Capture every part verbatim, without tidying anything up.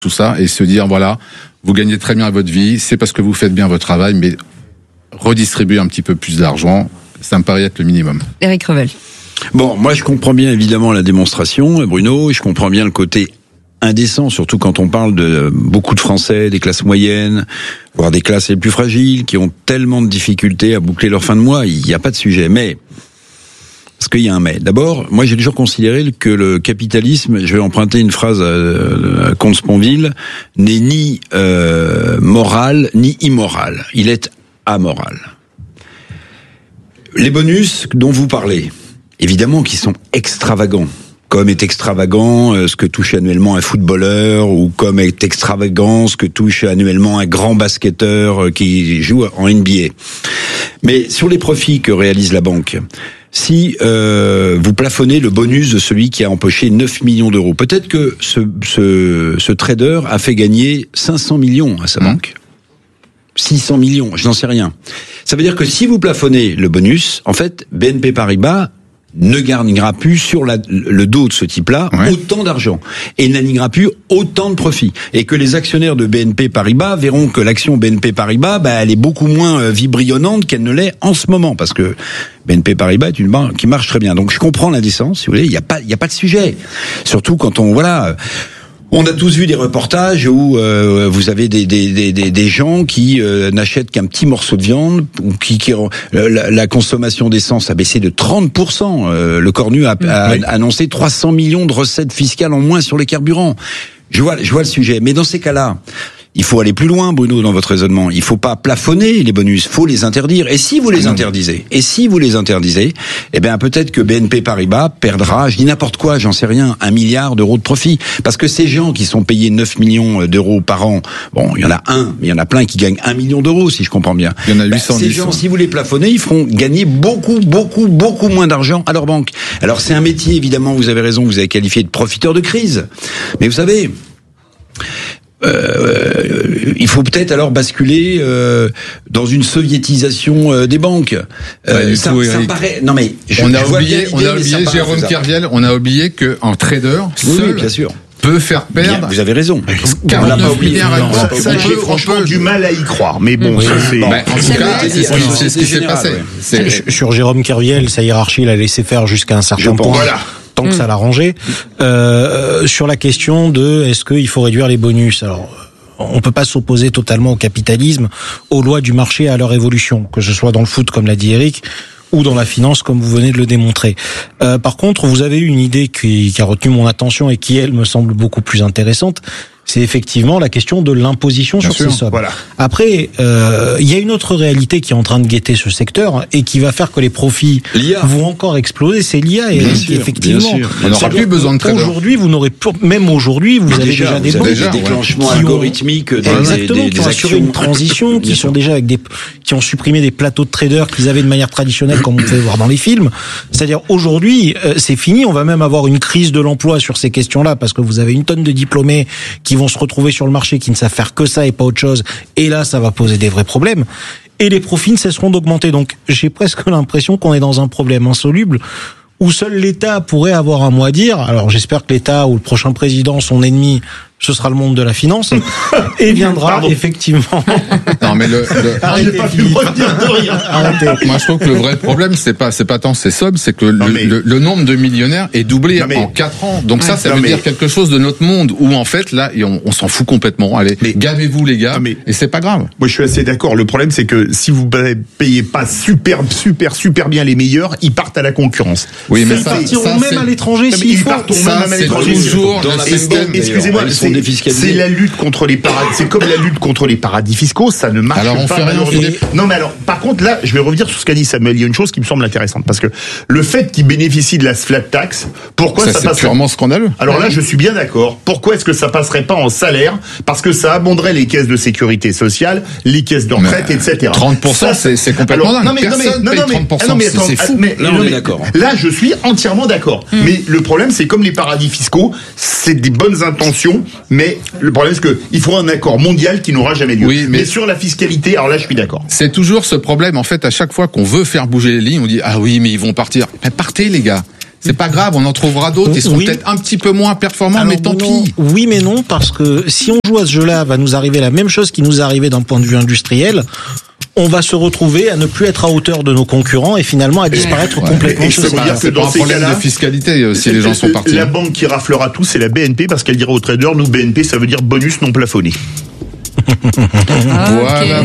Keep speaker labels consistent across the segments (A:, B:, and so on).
A: tout ça et se dire voilà, vous gagnez très bien votre vie, c'est parce que vous faites bien votre travail, mais redistribuer un petit peu plus d'argent, ça me paraît être le minimum.
B: Éric Revel.
C: Bon, moi je comprends bien évidemment la démonstration, Bruno, je comprends bien le côté indécent, surtout quand on parle de beaucoup de Français, des classes moyennes, voire des classes les plus fragiles, qui ont tellement de difficultés à boucler leur fin de mois, il n'y a pas de sujet. Mais, parce qu'il y a un mais. D'abord, moi j'ai toujours considéré que le capitalisme, je vais emprunter une phrase à, à Comte Sponville, n'est ni euh, moral, ni immoral. Il est amoral. Les bonus dont vous parlez, évidemment qui sont extravagants, comme est extravagant euh, ce que touche annuellement un footballeur, ou comme est extravagant ce que touche annuellement un grand basketteur euh, qui joue en N B A. Mais sur les profits que réalise la banque, si euh, vous plafonnez le bonus de celui qui a empoché neuf millions d'euros, peut-être que ce, ce, ce trader a fait gagner cinq cents millions à sa mmh. banque. six cents millions, je n'en sais rien. Ça veut dire que si vous plafonnez le bonus, en fait, B N P Paribas ne gagnera plus sur la, le dos de ce type-là ouais. autant d'argent et n'alignera plus autant de profits, et que les actionnaires de B N P Paribas verront que l'action B N P Paribas, bah, elle est beaucoup moins vibrionnante qu'elle ne l'est en ce moment, parce que B N P Paribas est une banque qui marche très bien. Donc je comprends l'indécence, si vous voulez, il y a pas, il y a pas de sujet. Surtout quand on voilà. On a tous vu des reportages où euh, vous avez des, des, des, des gens qui euh, n'achètent qu'un petit morceau de viande, ou qui, qui la, la consommation d'essence a baissé de trente pour cent. Euh, le Cornu a, a oui. annoncé trois cents millions de recettes fiscales en moins sur les carburants. Je vois, je vois le sujet. Mais dans ces cas-là, il faut aller plus loin, Bruno, dans votre raisonnement. Il faut pas plafonner les bonus, faut les interdire. Et si vous les interdisez, et si vous les interdisez, eh bien peut-être que B N P Paribas perdra, je dis n'importe quoi, j'en sais rien, un milliard d'euros de profit. Parce que ces gens qui sont payés neuf millions d'euros par an, bon, il y en a un, mais il y en a plein qui gagnent un million d'euros, si je comprends bien.
A: Il y en a huit cent dix.
C: Ben, ces gens, si vous les plafonnez, ils feront gagner beaucoup, beaucoup, beaucoup moins d'argent à leur banque. Alors c'est un métier, évidemment, vous avez raison, vous avez qualifié de profiteur de crise. Mais vous savez, Euh, il faut peut-être alors basculer euh, dans une soviétisation euh, des banques. Euh,
A: ouais,
C: ça,
A: tout,
C: ça me paraît. Non mais je,
A: on a
C: je
A: oublié, on a oublié Jérôme Kerviel. On a oublié que un trader
C: oui,
A: seul
C: oui, bien sûr.
A: peut faire perdre.
C: Bien, vous avez raison.
A: quarante-neuf milliards.
D: Ça, ça j'ai franchement du mal à y croire. Mais bon, oui. ça c'est.
A: Bon, en tout cas, c'est ce qui s'est passé.
E: C'est... Sur Jérôme Kerviel, sa hiérarchie l'a laissé faire jusqu'à un certain point.
D: Voilà.
E: Tant que mmh. ça l'arrangeait. Euh, sur la question de est-ce qu'il faut réduire les bonus, alors on peut pas s'opposer totalement au capitalisme, aux lois du marché, à leur évolution, que ce soit dans le foot comme l'a dit Eric, ou dans la finance comme vous venez de le démontrer. Euh, par contre, vous avez eu une idée qui, qui a retenu mon attention et qui elle me semble beaucoup plus intéressante. C'est effectivement la question de l'imposition Bien sur sûr, ces sommes. Voilà. Après, euh, il y a une autre réalité qui est en train de guetter ce secteur et qui va faire que les profits l'I A vont encore exploser. C'est l'I A, et effectivement.
A: On n'aura plus besoin de traders.
E: Aujourd'hui, vous n'aurez plus, même aujourd'hui, vous avez déjà, déjà des banques,
C: des déclenchements ouais. algorithmiques, des,
E: exactement,
C: des, des,
E: qui ont assuré une transition, qui sont déjà avec des, qui ont supprimé des plateaux de traders qu'ils avaient de manière traditionnelle, comme on peut voir dans les films. C'est-à-dire aujourd'hui, euh, c'est fini. On va même avoir une crise de l'emploi sur ces questions-là, parce que vous avez une tonne de diplômés qui vont se retrouver sur le marché, qui ne savent faire que ça et pas autre chose, et là ça va poser des vrais problèmes, et les profits ne cesseront d'augmenter. Donc j'ai presque l'impression qu'on est dans un problème insoluble où seul l'État pourrait avoir un mot à dire. Alors j'espère que l'État ou le prochain président, son ennemi, ce sera le monde de la finance, et viendra Pardon. effectivement.
A: Non mais le, le...
E: Arrêtez, pas pu retenir de rien.
A: Arrêtez. Moi je trouve que le vrai problème c'est pas c'est pas tant ces sommes, c'est que le, mais... le, le nombre de millionnaires est doublé mais... en quatre ans. Donc ouais, ça ça veut mais... dire quelque chose de notre monde où en fait là on, on s'en fout complètement. Allez, mais... gavez-vous les gars, mais... et c'est pas grave.
D: Moi je suis assez d'accord. Le problème c'est que si vous payez pas super super super bien les meilleurs, ils partent à la concurrence.
A: Oui mais
E: ils
A: ça,
E: partiront
A: ça,
E: même
A: c'est...
E: à l'étranger s'ils
D: faut.
A: Ça c'est toujours
D: dans le système. Excusez-moi. C'est la lutte contre les paradis. C'est comme la lutte contre les paradis fiscaux. Ça ne marche
A: alors on
D: pas.
A: Fait rien,
D: et... Non, mais alors, par contre, là, je vais revenir sur ce qu'a dit Samuel. Il y a une chose qui me semble intéressante, parce que le fait qu'ils bénéficient de la flat tax, pourquoi ça, ça passerait...
A: C'est purement scandaleux.
D: Alors là, je suis bien d'accord. Pourquoi est-ce que ça passerait pas en salaire? Parce que ça abonderait les caisses de sécurité sociale, les caisses de retraite, mais et cetera.
A: trente pour cent, ça, c'est, c'est complètement dingue.
D: Non, mais,
A: Personne
D: non, mais,
A: paye trente pour cent. Non, mais, attends,
C: c'est, c'est fou.
D: Mais,
C: là, on est d'accord.
D: Là, je suis entièrement d'accord. Mmh. Mais le problème, c'est comme les paradis fiscaux, c'est des bonnes intentions, mais le problème, c'est qu'il faut un accord mondial qui n'aura jamais lieu. Oui, mais... mais sur la fiscalité, alors là, je suis d'accord.
A: C'est toujours ce problème, en fait, à chaque fois qu'on veut faire bouger les lignes, on dit, ah oui, mais ils vont partir. Mais partez, les gars. C'est pas grave, on en trouvera d'autres. Ils seront oui. peut-être un petit peu moins performants, alors, mais tant
E: non,
A: pis.
E: Oui, mais non, parce que si on joue à ce jeu-là, va nous arriver la même chose qui nous est arrivé d'un point de vue industriel. On va se retrouver à ne plus être à hauteur de nos concurrents et finalement à disparaître ouais. complètement.
D: Et, et je peux vous dire que dans ces
A: problème
D: cas-là,
A: de fiscalité si les gens sont partis.
D: La banque qui raflera tout, c'est la B N P parce qu'elle dira aux traders, nous B N P, ça veut dire bonus non plafonné.
A: Voilà, voilà, voilà,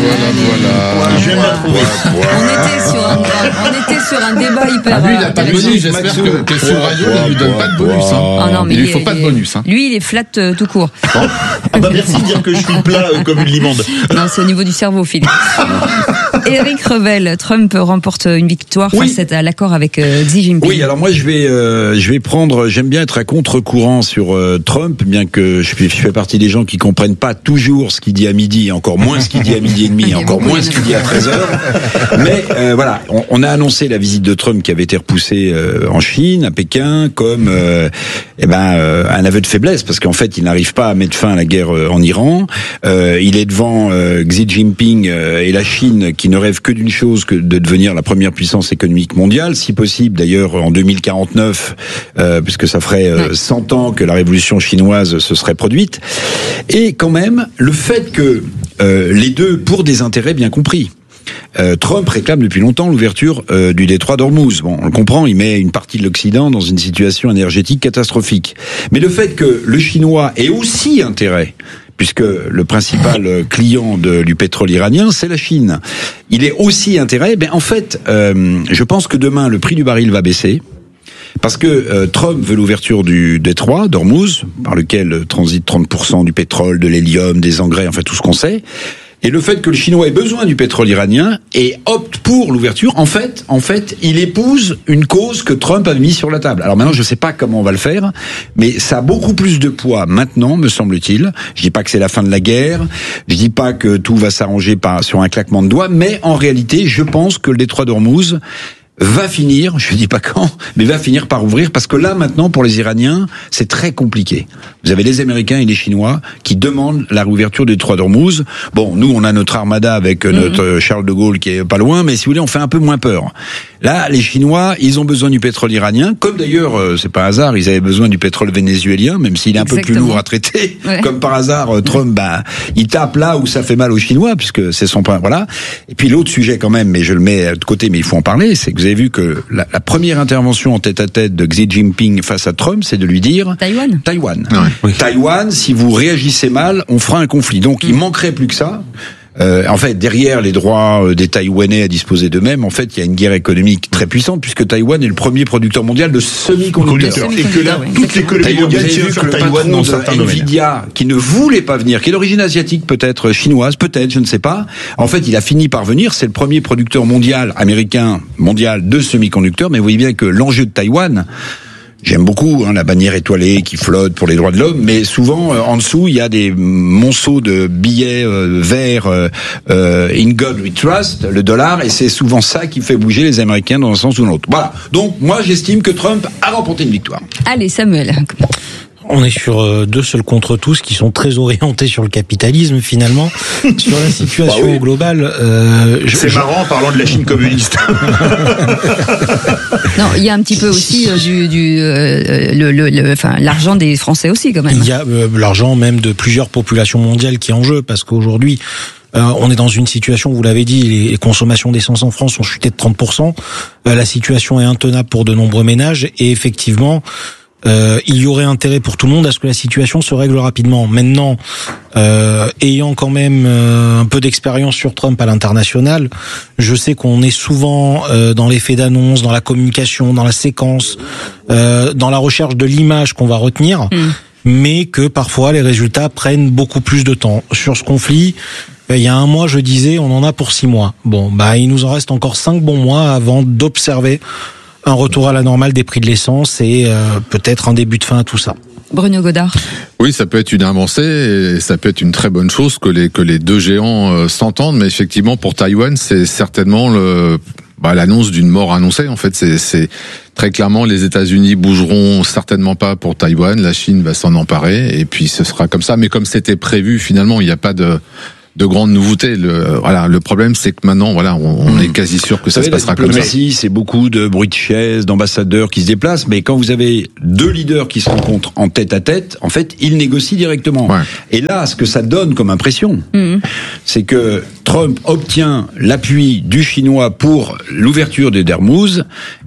A: voilà.
D: Je viens de la trouver.
B: On était sur un, on était sur un débat hyper.
A: Ah, lui, il a pas de bonus. J'espère que, que sur radio, il lui donne pas de bonus. Hein.
B: Oh non, mais
A: il lui faut pas de bonus. Hein.
B: Lui, il est flat euh, tout court.
D: Bon. Ah bah merci de dire que je suis plat euh, comme une limande.
B: Non, c'est au niveau du cerveau, Philippe. Éric Revel, Trump remporte une victoire
C: oui.
B: face à l'accord avec euh, Xi Jinping.
C: Oui, alors moi je vais, euh, je vais prendre. J'aime bien être à contre-courant sur euh, Trump, bien que je, je fais partie des gens qui comprennent pas toujours ce qu'il dit à midi, encore moins ce qu'il dit à midi et demi, encore moins ce qu'il dit à treize heures. Mais euh, voilà, on, on a annoncé la visite de Trump qui avait été repoussée euh, en Chine, à Pékin, comme euh, eh ben euh, un aveu de faiblesse, parce qu'en fait il n'arrive pas à mettre fin à la guerre euh, en Iran. Euh, il est devant euh, Xi Jinping euh, et la Chine qui ne rêve que d'une chose, que de devenir la première puissance économique mondiale, si possible d'ailleurs en deux mille quarante-neuf, euh, puisque ça ferait euh, cent ans que la révolution chinoise se serait produite. Et quand même, le fait que euh, les deux, pour des intérêts bien compris, Euh, Trump réclame depuis longtemps l'ouverture euh, du détroit d'Ormuz. Bon, on le comprend, il met une partie de l'Occident dans une situation énergétique catastrophique. Mais le fait que le Chinois ait aussi intérêt, puisque le principal client de, du pétrole iranien, c'est la Chine, il est aussi intérêt, ben en fait, euh, je pense que demain, le prix du baril va baisser. Parce que euh, Trump veut l'ouverture du détroit d'Ormuz, par lequel transite trente pour cent du pétrole, de l'hélium, des engrais, enfin tout ce qu'on sait. Et le fait que le Chinois ait besoin du pétrole iranien et opte pour l'ouverture, en fait, en fait, il épouse une cause que Trump a mise sur la table. Alors maintenant, je ne sais pas comment on va le faire, mais ça a beaucoup plus de poids maintenant, me semble-t-il. Je dis pas que c'est la fin de la guerre, je dis pas que tout va s'arranger par sur un claquement de doigts, mais en réalité, je pense que le détroit d'Ormuz va finir, je ne dis pas quand, mais va finir par ouvrir, parce que là, maintenant, pour les Iraniens, c'est très compliqué. Vous avez les Américains et les Chinois qui demandent la réouverture du détroit d'Ormuz. Bon, nous, on a notre armada avec mmh. notre Charles de Gaulle qui est pas loin, mais si vous voulez, on fait un peu moins peur. Là, les Chinois, ils ont besoin du pétrole iranien, comme d'ailleurs, euh, c'est pas hasard, ils avaient besoin du pétrole vénézuélien, même s'il est un Exactement. peu plus lourd à traiter. Ouais. Comme par hasard, euh, Trump, bah, il tape là où ça fait mal aux Chinois, puisque c'est son point, voilà. Et puis l'autre sujet quand même, mais je le mets de côté, mais il faut en parler, c'est que vous avez vu que la, la première intervention en tête-à-tête de Xi Jinping face à Trump, c'est de lui dire
B: Taïwan.
C: Taïwan.
A: Ouais. Oui.
C: Taïwan, si vous réagissez mal, on fera un conflit. Donc, mmh. il manquerait plus que ça. Euh, en fait, derrière les droits des Taïwanais à disposer d'eux-mêmes, en fait, il y a une guerre économique très puissante, puisque Taïwan est le premier producteur mondial de semi-conducteurs.
D: Et que là, toute l'économie mondiale tient sur Taïwan dans certains domaines.
C: Nvidia, qui ne voulait pas venir, qui est d'origine asiatique, peut-être chinoise, peut-être, je ne sais pas. En fait, il a fini par venir. C'est le premier producteur mondial, américain, mondial de semi-conducteurs. Mais vous voyez bien que l'enjeu de Taïwan, j'aime beaucoup hein, la bannière étoilée qui flotte pour les droits de l'homme, mais souvent euh, en dessous il y a des monceaux de billets euh, verts euh, euh, in God we trust, le dollar, et c'est souvent ça qui fait bouger les Américains dans un sens ou dans l'autre. Voilà. Donc moi j'estime que Trump a remporté une victoire.
B: Allez Samuel.
E: On est sur euh, deux seuls contre tous qui sont très orientés sur le capitalisme finalement, sur la situation bah oui. globale. Euh,
D: je, c'est je... marrant en parlant de la Chine communiste.
B: Non, il y a un petit peu aussi euh, du, du euh, le, le, le, enfin l'argent des Français aussi quand même.
E: Il y a euh, l'argent même de plusieurs populations mondiales qui est en jeu, parce qu'aujourd'hui Euh, on est dans une situation, vous l'avez dit, les, les consommations d'essence en France ont chuté de trente pour cent. Euh, la situation est intenable pour de nombreux ménages et effectivement, euh, il y aurait intérêt pour tout le monde à ce que la situation se règle rapidement. Maintenant, euh, ayant quand même euh, un peu d'expérience sur Trump à l'international, je sais qu'on est souvent euh, dans l'effet d'annonce, dans la communication, dans la séquence, euh, dans la recherche de l'image qu'on va retenir, mmh. mais que parfois les résultats prennent beaucoup plus de temps. Sur ce conflit, il y a un mois, je disais, on en a pour six mois. Bon, bah, il nous en reste encore cinq bons mois avant d'observer un retour à la normale des prix de l'essence et euh, peut-être un début de fin à tout ça.
B: Bruno Godard.
A: Oui, ça peut être une avancée et ça peut être une très bonne chose que les que les deux géants euh, s'entendent, mais effectivement pour Taïwan, c'est certainement le bah, l'annonce d'une mort annoncée. En fait, c'est c'est très clairement les États-Unis bougeront certainement pas pour Taïwan, la Chine va s'en emparer et puis ce sera comme ça. Mais comme c'était prévu, finalement, il n'y a pas de de grandes nouveautés. Le, voilà, le problème, c'est que maintenant, voilà, on, on est quasi sûr que ça se passera comme ça.
C: Ici, c'est beaucoup de bruit de chaises, d'ambassadeurs qui se déplacent, mais quand vous avez deux leaders qui se rencontrent en tête à tête, en fait, ils négocient directement. Ouais. Et là, ce que ça donne comme impression, mmh. c'est que Trump obtient l'appui du Chinois pour l'ouverture des Dermouz.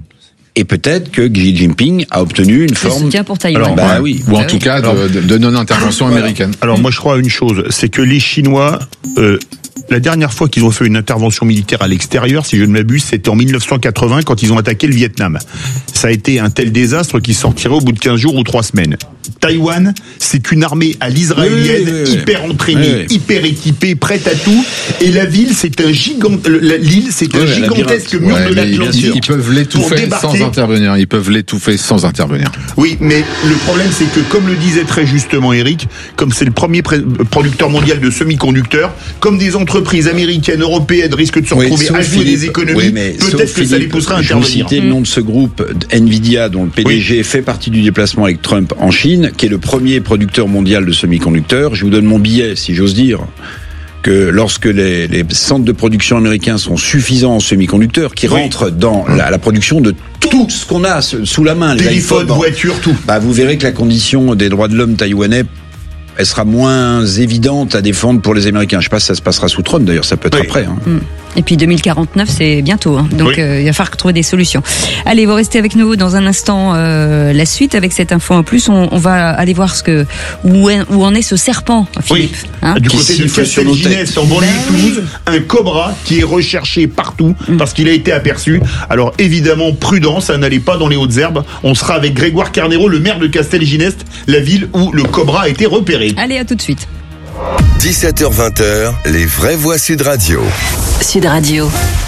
C: Et peut-être que Xi Jinping a obtenu une forme.
B: Soutien pour Taïwan.
C: Alors, bah oui.
A: Ou en tout cas de, de, de non-intervention
D: alors,
A: américaine.
D: Alors moi je crois à une chose, c'est que les Chinois, euh, la dernière fois qu'ils ont fait une intervention militaire à l'extérieur, si je ne m'abuse, c'était en mille neuf cent quatre-vingts quand ils ont attaqué le Vietnam. Ça a été un tel désastre qu'ils sortiraient au bout de quinze jours ou trois semaines. Taïwan, c'est une armée à l'israélienne, oui, oui, oui, hyper entraînée, oui, oui. hyper équipée, prête à tout. Et la ville, c'est un gigant, l'île, c'est oui, un gigantesque mur ouais, de l'Atlantique.
A: Ils peuvent l'étouffer sans intervenir. Ils peuvent l'étouffer sans intervenir.
D: Oui, mais le problème, c'est que, comme le disait très justement Eric, comme c'est le premier producteur mondial de semi-conducteurs, comme des entreprises américaines, européennes risquent de se retrouver oui, à jouer des économies, oui, peut-être que Philippe, ça les poussera à intervenir.
C: Je vous citais le nom de ce groupe, Nvidia, dont le P D G oui. fait partie du déplacement avec Trump en Chine, qui est le premier producteur mondial de semi-conducteurs. Je vous donne mon billet, si j'ose dire, que lorsque les, les centres de production américains sont suffisants en semi-conducteurs, qui oui. rentrent dans la, la production de tout ce qu'on a sous la main, les
D: téléphones, voitures, tout.
C: Bah, vous verrez que la condition des droits de l'homme taïwanais, elle sera moins évidente à défendre pour les Américains. Je ne sais pas si ça se passera sous Trump, d'ailleurs, ça peut être oui. après. Hein.
B: Mmh. Et puis deux mille quarante-neuf, c'est bientôt, hein. donc oui. euh, il va falloir trouver des solutions. Allez, vous restez avec nous dans un instant. Euh, la suite avec cette info en plus, on, on va aller voir ce que où, est, où en est ce serpent, Philippe.
D: Oui. Hein du côté de Castelginest, en banlieue de Toulouse, un cobra qui est recherché partout mmh. parce qu'il a été aperçu. Alors évidemment, prudence, ça n'allait pas dans les hautes herbes. On sera avec Grégoire Carnero, le maire de Castelginest, la ville où le cobra a été repéré.
B: Allez, à tout de suite.
F: dix-sept heures vingt, les vraies voix Sud Radio.
G: Sud Radio.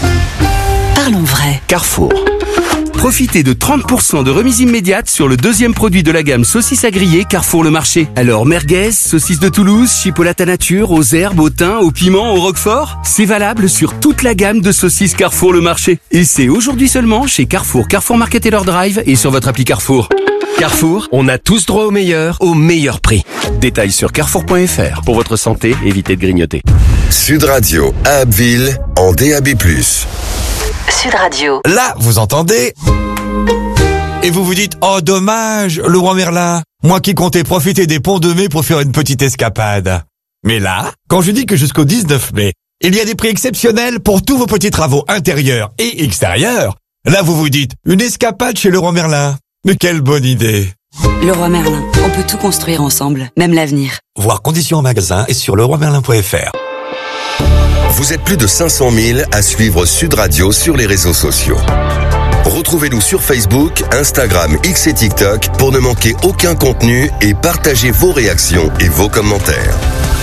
G: Parlons vrai.
H: Carrefour. Profitez de trente pour cent de remise immédiate sur le deuxième produit de la gamme saucisses à griller Carrefour le Marché. Alors merguez, saucisses de Toulouse, chipolata nature, aux herbes, au thym, au piment, au roquefort. C'est valable sur toute la gamme de saucisses Carrefour le Marché. Et c'est aujourd'hui seulement chez Carrefour, Carrefour Market et leur Drive et sur votre appli Carrefour. Carrefour, on a tous droit au meilleur, au meilleur prix. Détails sur carrefour point f r. Pour votre santé, évitez de grignoter.
F: Sud Radio, à Abbeville, en D A B plus.
G: Sud Radio.
I: Là, vous entendez? Et vous vous dites, oh dommage, le roi Merlin, moi qui comptais profiter des ponts de mai pour faire une petite escapade. Mais là, quand je dis que jusqu'au dix-neuf mai, il y a des prix exceptionnels pour tous vos petits travaux intérieurs et extérieurs, là vous vous dites, une escapade chez le roi Merlin. Mais quelle bonne idée!
G: Leroy Merlin, on peut tout construire ensemble, même l'avenir.
I: Voir conditions en magasin et sur leroy merlin point f r.
F: Vous êtes plus de cinq cent mille à suivre Sud Radio sur les réseaux sociaux. Retrouvez-nous sur Facebook, Instagram, X et TikTok pour ne manquer aucun contenu et partagez vos réactions et vos commentaires.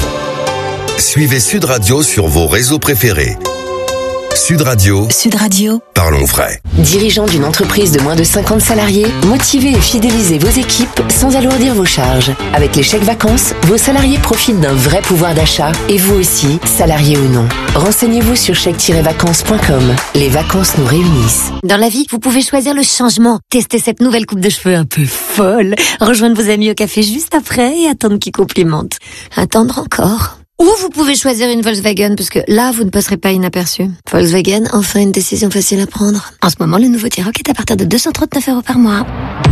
F: Suivez Sud Radio sur vos réseaux préférés. Sud Radio.
G: Sud Radio.
F: Parlons vrai.
J: Dirigeant d'une entreprise de moins de cinquante salariés, motivez et fidélisez vos équipes sans alourdir vos charges. Avec les chèques vacances, vos salariés profitent d'un vrai pouvoir d'achat et vous aussi, salariés ou non. Renseignez-vous sur chèque tiret vacances point com. Les vacances nous réunissent.
K: Dans la vie, vous pouvez choisir le changement. Tester cette nouvelle coupe de cheveux un peu folle. Rejoindre vos amis au café juste après et attendre qu'ils complimentent. Attendre encore. Ou vous pouvez choisir une Volkswagen, parce que là, vous ne passerez pas inaperçu. Volkswagen, enfin une décision facile à prendre. En ce moment, le nouveau T-Roc est à partir de deux cent trente-neuf euros par mois.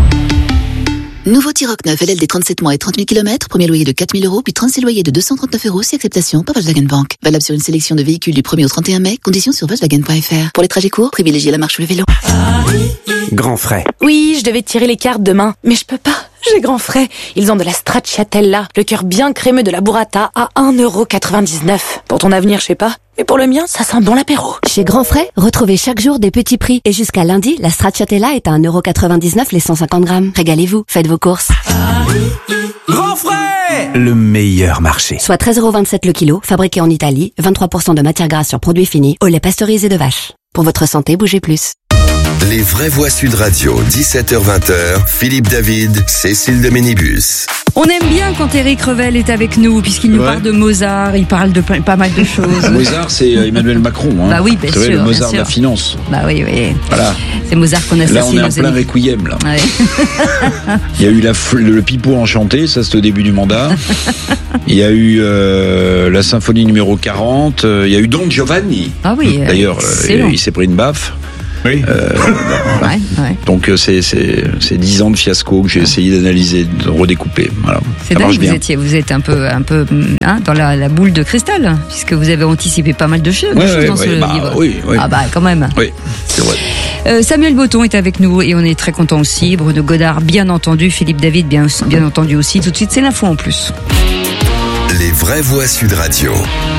L: Nouveau T-Roc neuf, L L D trente-sept mois et trente mille kilomètres, premier loyer de quatre mille euros, puis trente-six loyers de deux cent trente-neuf euros, si acceptation par Volkswagen Bank. Valable sur une sélection de véhicules du premier au trente et un mai, conditions sur Volkswagen point f r. Pour les trajets courts, privilégiez la marche ou le vélo.
M: Grand frais.
N: Oui, je devais tirer les cartes demain, mais je peux pas. J'ai grand frais. Ils ont de la stracciatella, le cœur bien crémeux de la burrata à un euro quatre-vingt-dix-neuf. Pour ton avenir, je sais pas. Mais pour le mien, ça sent bon l'apéro.
O: Chez Grand Frais, retrouvez chaque jour des petits prix. Et jusqu'à lundi, la stracciatella est à un euro quatre-vingt-dix-neuf les cent cinquante grammes. Régalez-vous, faites vos courses.
M: Grand Frais, le meilleur marché.
O: Soit treize euros vingt-sept le kilo, fabriqué en Italie, vingt-trois pour cent de matière grasse sur produits finis, au lait pasteurisé de vache. Pour votre santé, bougez plus.
F: Les vraies voix Sud Radio, dix-sept heures vingt, Philippe David, Cécile de Ménibus.
B: On aime bien quand Éric Revel est avec nous, puisqu'il nous ouais. parle de Mozart, il parle de pas mal de choses.
C: Mozart, c'est Emmanuel Macron. Hein.
B: Bah oui, bien
C: c'est
B: sûr.
C: Vrai, le Mozart
B: bien sûr.
C: de la finance.
B: Bah oui, oui.
C: Voilà.
B: C'est Mozart qu'on assassine.
C: Là, on est en plein requiem, là. Ouais. Il y a eu la, le Pipeau enchanté, ça c'est au début du mandat. Il y a eu euh, la symphonie numéro quarante. Il y a eu Don Giovanni.
B: Ah oui.
C: D'ailleurs, euh, il, il s'est pris une baffe.
D: Oui.
C: Euh,
B: ouais, ouais.
C: Donc c'est c'est c'est dix ans de fiasco que j'ai essayé d'analyser, de redécouper. Voilà.
B: C'est dingue, vous étiez vous êtes un peu un peu hein, dans la, la boule de cristal, puisque vous avez anticipé pas mal de choses,
C: ouais,
B: de choses
C: ouais,
B: dans
C: ouais,
B: ce
C: bah,
B: livre.
C: Oui, oui.
B: Ah bah quand même.
C: Oui, c'est vrai.
B: Euh, Samuel Botton est avec nous et on est très content aussi. Bruno Godard, bien entendu. Philippe David, bien bien entendu aussi. Tout de suite, c'est l'info en plus.
F: Les vraies voix Sud Radio.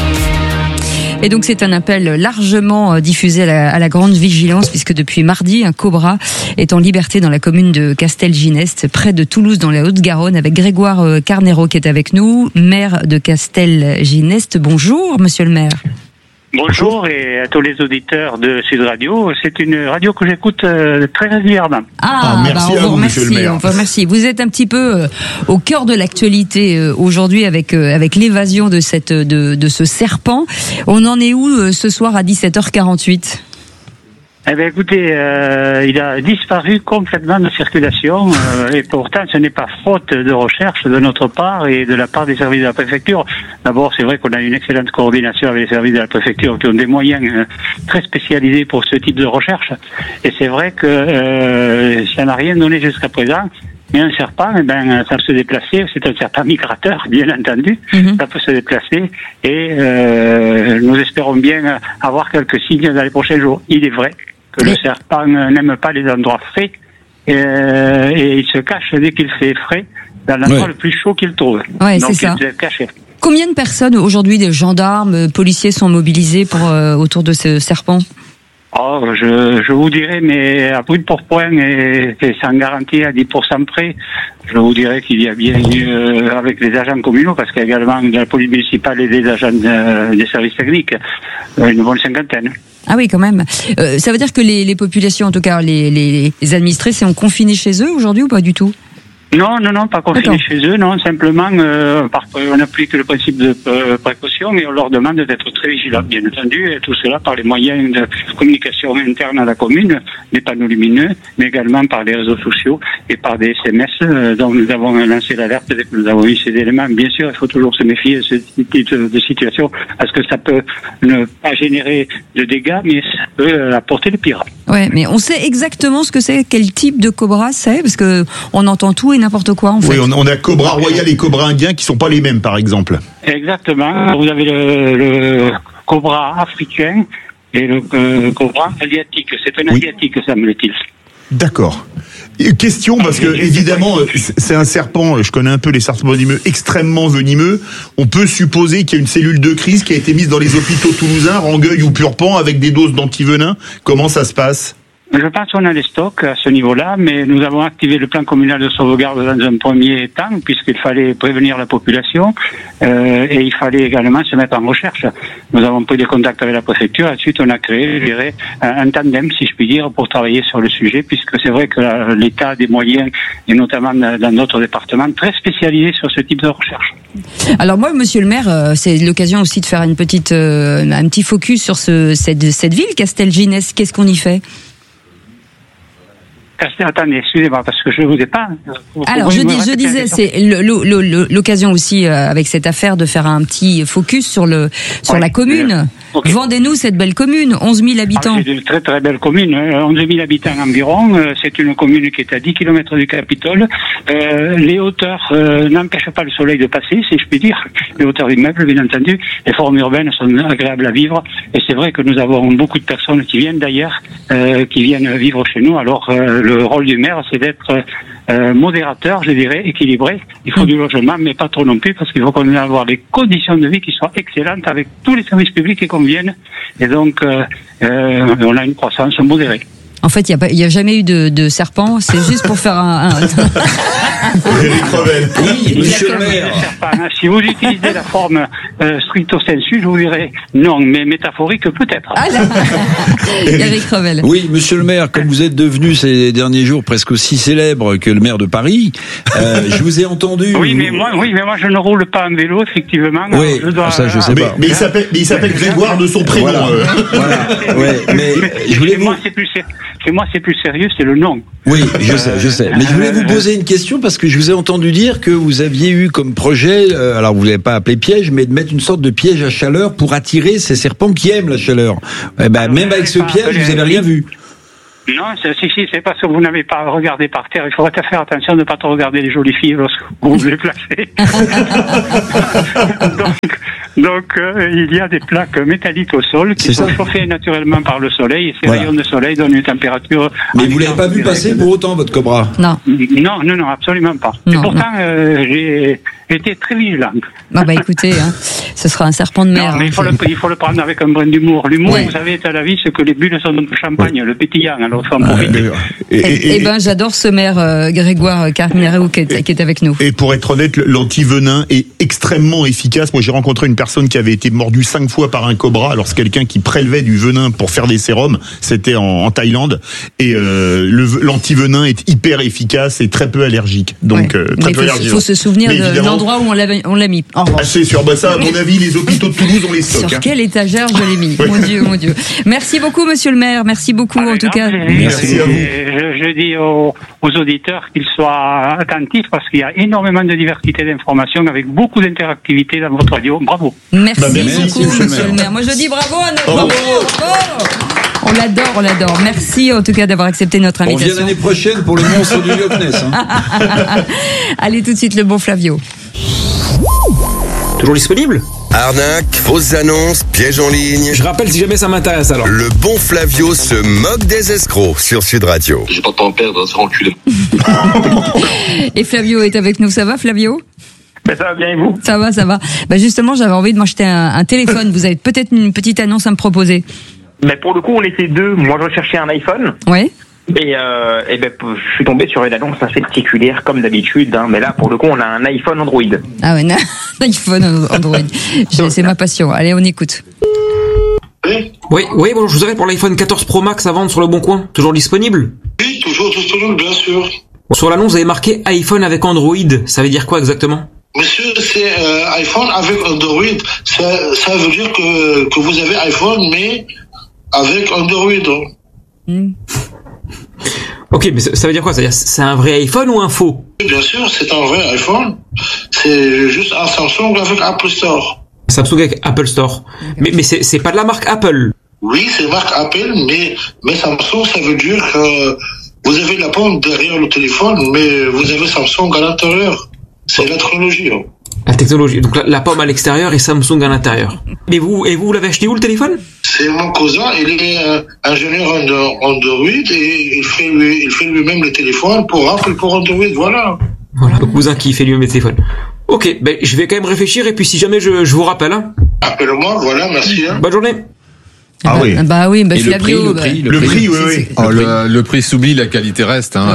B: Et donc c'est un appel largement diffusé à la, à la grande vigilance, puisque depuis mardi, un cobra est en liberté dans la commune de Castelginest, près de Toulouse, dans la Haute-Garonne, avec Grégoire Carnero qui est avec nous, maire de Castelginest. Bonjour, monsieur le maire.
P: Bonjour et à tous les auditeurs de Sud Radio. C'est une radio que j'écoute euh, très régulièrement.
B: Ah, ah merci bah on vous remercie. On vous remercie. Vous êtes un petit peu euh, au cœur de l'actualité euh, aujourd'hui avec euh, avec l'évasion de cette de de ce serpent. On en est où euh, ce soir à dix-sept heures quarante-huit?
P: Eh bien, écoutez, euh, il a disparu complètement de circulation euh, et pourtant ce n'est pas faute de recherche de notre part et de la part des services de la préfecture. D'abord, c'est vrai qu'on a une excellente coordination avec les services de la préfecture qui ont des moyens euh, très spécialisés pour ce type de recherche. Et c'est vrai que euh, ça n'a rien donné jusqu'à présent. Mais un serpent, eh ben, ça peut se déplacer. C'est un serpent migrateur, bien entendu. Mm-hmm. Ça peut se déplacer et euh, nous espérons bien avoir quelques signes dans les prochains jours. Il est vrai que le serpent n'aime pas les endroits frais euh, et il se cache dès qu'il fait frais dans l'endroit ouais. le plus chaud qu'il trouve.
B: Ouais,
P: donc
B: c'est ça.
P: Il se cache.
B: Combien de personnes aujourd'hui, des gendarmes, policiers sont mobilisés pour euh, autour de ce serpent?
P: Oh, je, je vous dirais, mais à brut pour point et, et sans garantie à dix pour cent près, je vous dirais qu'il y a bien eu, euh, avec les agents communaux, parce qu'il y a également de la police municipale et des agents de, des services techniques, une bonne cinquantaine.
B: Ah oui, quand même. Euh, ça veut dire que les, les populations, en tout cas les, les, les administrés, sont confinés chez eux aujourd'hui ou pas du tout?
P: Non, non, non, pas confinés chez eux, non, simplement euh, par, on applique le principe de euh, précaution et on leur demande d'être très vigilants, bien entendu, et tout cela par les moyens de communication interne à la commune, des panneaux lumineux, mais également par les réseaux sociaux et par des S M S, euh, dont nous avons lancé l'alerte dès que nous avons eu ces éléments. Bien sûr, il faut toujours se méfier de ce type de, de situation, parce que ça peut ne pas générer de dégâts, mais ça peut apporter le pire.
B: Ouais, mais on sait exactement ce que c'est, quel type de cobra c'est, parce que on entend tout et n'importe quoi en fait.
D: Oui, on, on a cobra royal et cobra indien qui sont pas les mêmes, par exemple.
P: Exactement. Vous avez le, le cobra africain et le euh, cobra asiatique. C'est un oui. asiatique, semble-t-il.
D: D'accord. Question, parce que évidemment, c'est un serpent, je connais un peu les serpents venimeux, extrêmement venimeux. On peut supposer qu'il y a une cellule de crise qui a été mise dans les hôpitaux toulousains, Rangueil ou Purpan, avec des doses d'antivenin. Comment ça se passe ?
P: Je pense qu'on a des stocks à ce niveau-là, mais nous avons activé le plan communal de sauvegarde dans un premier temps, puisqu'il fallait prévenir la population euh, et il fallait également se mettre en recherche. Nous avons pris des contacts avec la préfecture, ensuite on a créé, je dirais, un tandem, si je puis dire, pour travailler sur le sujet, puisque c'est vrai que l'État a des moyens, et notamment dans d'autres départements, très spécialisés sur ce type de recherche.
B: Alors moi, monsieur le maire, c'est l'occasion aussi de faire une petite, euh, un petit focus sur ce, cette, cette ville, Castelginest. Qu'est-ce qu'on y fait ?
P: Attendez, excusez-moi, parce que je ne vous ai pas... Vous
B: Alors, je, dis, je disais, c'est l'occasion aussi, euh, avec cette affaire, de faire un petit focus sur, le, sur ouais, la commune. Okay. Vendez-nous cette belle commune, onze mille habitants.
P: Ah, c'est une très très belle commune, hein, onze mille habitants environ. Euh, c'est une commune qui est à dix kilomètres du Capitole. Euh, les hauteurs euh, n'empêchent pas le soleil de passer, si je puis dire. Les hauteurs d'immeubles, bien entendu. Les formes urbaines sont agréables à vivre. Et c'est vrai que nous avons beaucoup de personnes qui viennent d'ailleurs, euh, qui viennent vivre chez nous. Alors, euh, le rôle du maire, c'est d'être euh, modérateur, je dirais, équilibré. Il faut mmh. du logement, mais pas trop non plus, parce qu'il faut qu'on ait avoir des conditions de vie qui soient excellentes avec tous les services publics qui conviennent. Et donc, euh, euh, on a une croissance modérée.
B: En fait, il n'y a, a jamais eu de, de serpent, c'est juste pour faire un... un...
D: Éric Revel.
C: Oui, monsieur le maire.
P: Si vous utilisez la forme euh, stricto sensu, je vous dirais non, mais métaphorique peut-être.
B: Ah là Éric Revel.
C: Oui, monsieur le maire, comme vous êtes devenu ces derniers jours presque aussi célèbre que le maire de Paris, euh, je vous ai entendu...
P: Oui, mais moi, oui, mais moi je ne roule pas en vélo, effectivement.
C: Oui,
P: je dois,
C: ça je sais
D: mais,
C: pas.
D: Mais il s'appelle, mais il s'appelle Grégoire de son prénom.
C: Voilà,
D: euh.
C: voilà. Ouais, mais je voulais
P: chez,
C: vous...
P: moi, c'est plus, chez moi c'est plus sérieux, c'est le nom.
C: Oui, je sais, je sais. Mais je voulais vous poser une question parce que je vous ai entendu dire que vous aviez eu comme projet, euh, alors vous l'avez pas appelé piège, mais de mettre une sorte de piège à chaleur pour attirer ces serpents qui aiment la chaleur. Eh ben, alors, même avec ce piège, vous avez rien vu.
P: Non, c'est, si, si, c'est parce que vous n'avez pas regardé par terre. Il faudrait faire attention de ne pas trop regarder les jolies filles lorsque vous vous déplacez. donc, donc euh, il y a des plaques métalliques au sol qui c'est sont ça. chauffées naturellement par le soleil et ces voilà. rayons de soleil donnent une température...
C: Mais vous l'avez pas vu passer pour autant, votre cobra?
B: Non.
P: Non, non, non, absolument pas. Non, et pourtant, euh, j'ai été très vigilant.
B: Ah bah écoutez, hein, ce sera un serpent de mer.
P: Non, mais
B: hein,
P: il, faut le, il faut le prendre avec un brin d'humour. L'humour, ouais. vous savez, est à la vie ce que les bulles sont dans le champagne, ouais. le pétillant, alors faut en profiter.
B: Et, et, et, et ben, j'adore ce maire euh, Grégoire Carnero qui est, qui est avec nous.
D: Et pour être honnête, l'antivenin est extrêmement efficace. Moi, j'ai rencontré une personne qui avait été mordue cinq fois par un cobra. Alors, c'est quelqu'un qui prélevait du venin pour faire des sérums. C'était en, en Thaïlande. Et euh, le, l'antivenin est hyper efficace et très peu allergique. Donc, ouais. euh, très
B: mais peu allergique. Il faut se souvenir de l'endroit où on l'a, on l'a mis. Oh.
D: Ah, c'est sûr. Bah, ça, à mon avis, les hôpitaux de Toulouse, on les stocke.
B: Sur
D: hein.
B: quelle étagère je l'ai mis? Mon Dieu, mon Dieu. Merci beaucoup, monsieur le maire. Merci beaucoup, ah, en tout cas.
D: Merci à vous.
P: Je, je dis aux, aux auditeurs qu'ils soient attentifs parce qu'il y a énormément de diversité d'informations avec beaucoup d'interactivité dans votre radio. Bravo.
B: Merci,
D: bah, merci
B: beaucoup, monsieur, monsieur le maire. Moi, je dis bravo à notre
D: bravo.
B: bravo. On l'adore, on l'adore. Merci en tout cas d'avoir accepté notre invitation.
C: On vient l'année prochaine pour le monstre du Loch Ness. Hein.
B: Allez tout de suite le bon Flavio.
Q: Toujours disponible ?
F: Arnaque, fausses annonces, pièges en ligne.
Q: Je rappelle si jamais ça m'intéresse alors.
F: Le bon Flavio se moque des escrocs sur Sud Radio.
R: J'ai pas de temps à perdre, c'est enculé.
B: Et Flavio est avec nous, ça va Flavio ?
P: Ben, ça va bien et vous ?
B: Ça va, ça va. Bah justement, j'avais envie de m'acheter un, un téléphone. Vous avez peut-être une petite annonce à me proposer.
S: Mais pour le coup, on était deux. Moi, je recherchais un iPhone.
B: Ouais.
S: Et, euh, et ben, je suis tombé sur une annonce assez particulière, comme d'habitude. Hein, mais là, pour le coup, on a un iPhone Android.
B: Ah ouais, un iPhone Android. C'est ma passion. Allez, on écoute.
Q: Oui, oui, oui bon, je vous avais pour l'iPhone quatorze Pro Max à vendre sur le Bon Coin. Toujours disponible ?
R: Oui, toujours disponible, bien sûr.
Q: Sur l'annonce, vous avez marqué iPhone avec Android. Ça veut dire quoi exactement ?
R: Monsieur, c'est euh, iPhone avec Android. Ça, ça veut dire que, que vous avez iPhone, mais avec Android.
B: Mm.
Q: Ok, mais ça veut dire quoi ? C'est-à-dire, c'est un vrai iPhone ou un faux ?
R: Bien sûr, c'est un vrai iPhone. C'est juste un Samsung avec Apple Store.
Q: Samsung avec Apple Store. Okay. Mais, mais c'est, c'est pas de la marque Apple.
R: Oui, c'est marque Apple, mais, mais Samsung, ça veut dire que vous avez la pomme derrière le téléphone, mais vous avez Samsung à l'intérieur. C'est la technologie. Hein.
Q: La technologie. Donc la, la pomme à l'extérieur et Samsung à l'intérieur. Mais vous, et vous, vous l'avez acheté où le téléphone ?
R: C'est mon cousin, il est euh, ingénieur en Android et il fait, lui, il fait lui-même le téléphone pour Apple, pour Android, voilà.
Q: Voilà, le cousin qui fait lui-même le téléphone. Ok, ben je vais quand même réfléchir et puis si jamais je, je vous rappelle. Hein.
R: Appelle-moi, voilà, merci. Hein.
Q: Bonne journée.
B: Ah, bah,
D: oui.
B: Bah oui, bah
C: et
B: Flavio,
C: le prix, le
B: bah,
C: prix,
D: le prix, oui, oui.
A: Oh, le, le prix s'oublie, la qualité reste. Hein.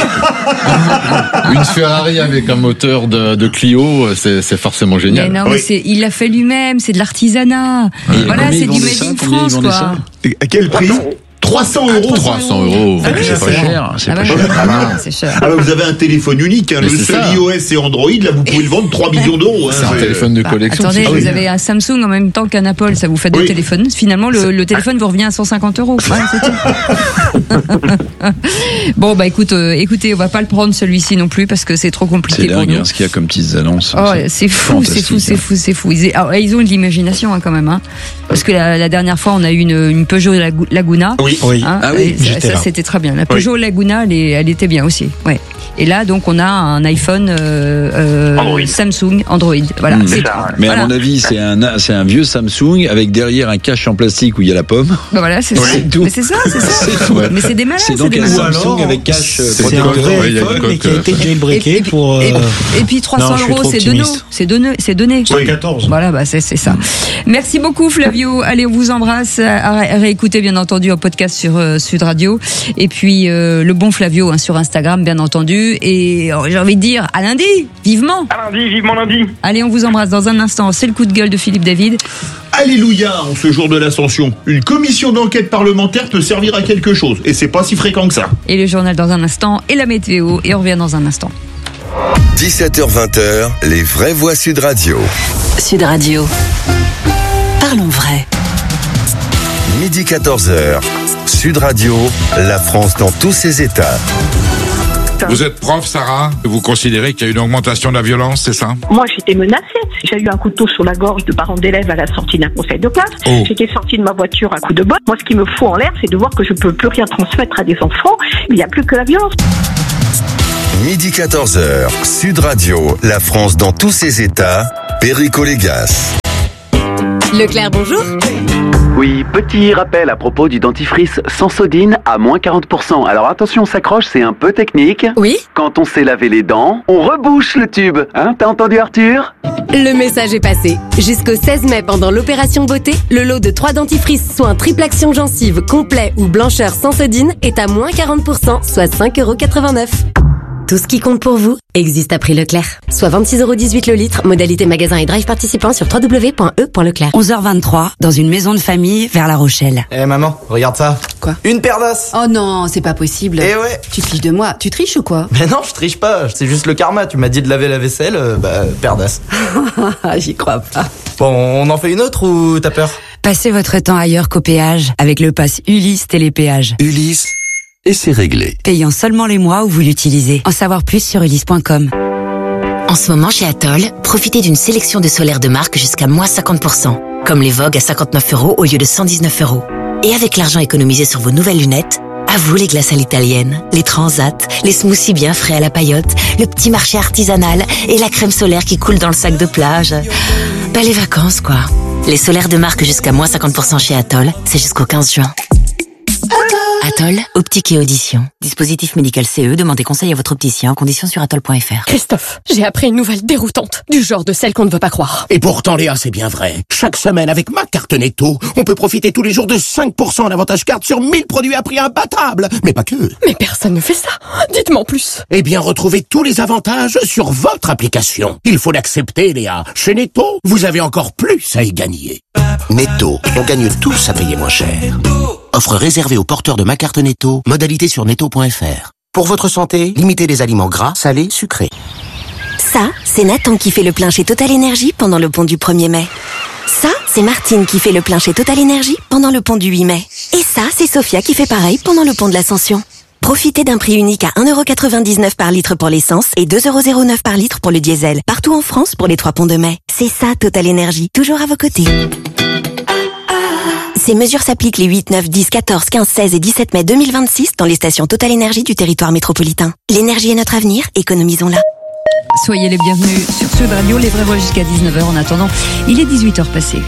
A: Une Ferrari avec un moteur de, de Clio, c'est, c'est forcément génial.
B: Mais non, oui. mais c'est, il l'a fait lui-même, c'est de l'artisanat.
C: Et
B: voilà, c'est du made in France, quoi.
D: À quel prix ? trois cents euros.
A: trois cents euros.
B: Ah, oui,
C: c'est pas cher. C'est
B: ah,
C: pas
B: bah,
C: cher.
B: Ah, c'est cher.
D: Alors vous avez un téléphone unique, hein, le seul ça. iOS et Android, là vous pouvez le vendre trois millions d'euros. Hein,
A: c'est un téléphone de collection.
B: Bah, attendez, vous
A: oui.
B: avez un Samsung en même temps qu'un Apple, ça vous fait deux oui. téléphones. Finalement, le, le téléphone vous revient à cent cinquante euros. Ouais, c'est bon, bah écoute, euh, écoutez, on va pas le prendre celui-ci non plus parce que c'est trop compliqué
C: c'est
B: pour
C: dingue,
B: nous.
C: Hein, ce qu'il y a comme petites annonces.
B: Oh, c'est, c'est fou, c'est fou, c'est fou, c'est fou. Ils, alors, ils ont de l'imagination hein, quand même, hein, parce que la, la dernière fois, on a eu une, une Peugeot Laguna.
D: Oui, oui.
B: Hein,
C: ah oui,
B: ça, ça c'était très bien. La Peugeot oui. Laguna, elle, est, elle était bien aussi. Ouais. Et là, donc, on a un iPhone euh, euh,
S: Android.
B: Samsung Android. Voilà.
C: Mmh.
B: C'est,
S: C'est ça, ouais.
C: Mais
B: voilà.
C: à mon avis, c'est un, c'est un vieux Samsung avec derrière un cache en plastique où il y a la pomme.
B: Bah voilà, c'est,
C: Ouais.
B: ça.
C: C'est tout.
B: Mais c'est ça, c'est ça.
C: C'est tout, ouais.
B: Mais c'est des malades.
C: C'est donc
B: des
C: un
B: malades.
C: Samsung
E: alors,
C: avec cache. euh,
E: C'est un
C: protocole.
E: vrai
A: Ouais, il y a une
E: iPhone, mais qui a
A: coque,
E: été
A: euh,
E: jailbreaké
B: Et, et,
E: pour...
B: et,
E: euh,
B: et puis trois cents
E: non, je suis
B: euros,
E: trop
B: c'est donné.
E: optimiste.
B: C'est donné. C'est donné.
E: cent quatorze.
B: Voilà, bah c'est, c'est ça. Merci beaucoup Flavio. Allez, on vous embrasse. À ré- réécouter bien entendu en podcast sur euh, Sud Radio. Et puis euh, le bon Flavio hein, sur Instagram bien entendu. Et euh, j'ai envie de dire à lundi, vivement.
S: À lundi, vivement lundi.
B: Allez, on vous embrasse dans un instant. C'est le coup de gueule de Philippe David.
D: Alléluia, en ce jour de l'Ascension. Une commission d'enquête parlementaire peut servir à quelque chose. Et c'est pas si fréquent que ça.
B: Et le journal dans un instant. Et la météo. Et on revient dans un instant.
F: dix-sept heures vingt, les vraies voix Sud Radio.
J: Sud Radio. Parlons vrai.
F: Midi quatorze heures. Sud Radio, la France dans tous ses états.
T: Vous êtes prof, Sarah. Vous considérez qu'il y a une augmentation de la violence, c'est ça?
U: Moi, j'étais menacée. J'ai eu un couteau sur la gorge de parents d'élèves à la sortie d'un conseil de classe.
T: Oh.
U: J'étais sortie de ma voiture à coups de botte. Moi, ce qui me fout en l'air, c'est de voir que je peux plus rien transmettre à des enfants. Il n'y a plus que la violence.
F: Midi quatorze heures. Sud Radio, la France dans tous ses états. Perico Légas.
J: Leclerc, bonjour.
V: Oui, petit rappel à propos du dentifrice Sensodine à moins quarante pour cent. Alors attention, on s'accroche, c'est un peu technique.
J: Oui.
V: Quand on sait laver les dents, on rebouche le tube. Hein, t'as entendu Arthur?
J: Le message est passé. Jusqu'au seize mai, pendant l'opération beauté, le lot de trois dentifrices soins triple action gencive complet ou blancheur Sensodine est à moins quarante pour cent, soit cinq euros quatre-vingt-neuf. Tout ce qui compte pour vous existe à prix Leclerc. Soit vingt-six euros dix-huit le litre, modalité magasin et drive participant sur w w w point e point leclerc.
G: onze heures vingt-trois, dans une maison de famille vers La Rochelle.
W: Eh maman, regarde ça.
G: Quoi?
W: Une paire d'as.
G: Oh non, c'est pas possible.
W: Eh ouais.
G: Tu triches de moi. Tu triches ou quoi?
W: Mais non, je triche pas, c'est juste le karma. Tu m'as dit de laver la vaisselle, euh, bah, paire d'as.
G: J'y crois pas.
W: Bon, on en fait une autre ou t'as peur?
G: Passez votre temps ailleurs qu'au péage avec le pass Ulysse Télépéage.
F: Ulysse, et c'est réglé.
G: Payant seulement les mois où vous l'utilisez. En savoir plus sur ulysse point com.
J: En ce moment, chez Atoll, profitez d'une sélection de solaires de marque jusqu'à moins cinquante pour cent. Comme les Vogue à cinquante-neuf euros au lieu de cent dix-neuf euros. Et avec l'argent économisé sur vos nouvelles lunettes, à vous les glaces à l'italienne, les transats, les smoothies bien frais à la paillote, le petit marché artisanal et la crème solaire qui coule dans le sac de plage. Bah les vacances quoi. Les solaires de marque jusqu'à moins cinquante pour cent chez Atoll, c'est jusqu'au quinze juin. Atoll, optique et audition. Dispositif médical C E, demandez conseil à votre opticien en conditions sur atoll point f r.
N: Christophe, j'ai appris une nouvelle déroutante, du genre de celle qu'on ne veut pas croire.
X: Et pourtant, Léa, c'est bien vrai. Chaque semaine, avec ma carte Netto, on peut profiter tous les jours de cinq pour cent en avantage carte sur mille produits à prix imbattable. Mais pas que.
N: Mais personne ne fait ça. Dites-moi en plus.
X: Eh bien, retrouvez tous les avantages sur votre application. Il faut l'accepter, Léa. Chez Netto, vous avez encore plus à y gagner. Netto, on gagne tous à payer moins cher. Offre réservée aux porteurs de ma carte Netto, modalité sur netto point f r. Pour votre santé, limitez les aliments gras, salés, sucrés.
J: Ça, c'est Nathan qui fait le plein chez Total Énergie pendant le pont du premier mai. Ça, c'est Martine qui fait le plein chez Total Énergie pendant le pont du huit mai. Et ça, c'est Sophia qui fait pareil pendant le pont de l'Ascension. Profitez d'un prix unique à un euro quatre-vingt-dix-neuf par litre pour l'essence et deux euros zéro neuf par litre pour le diesel. Partout en France pour les trois ponts de mai. C'est ça, Total Énergie. Toujours à vos côtés. Ces mesures s'appliquent les huit, neuf, dix, quatorze, quinze, seize et dix-sept mai deux mille vingt-six dans les stations Total Énergie du territoire métropolitain. L'énergie est notre avenir, économisons-la.
B: Soyez les bienvenus sur Sud Radio, les vrais voix jusqu'à dix-neuf heures. En attendant, il est dix-huit heures passées.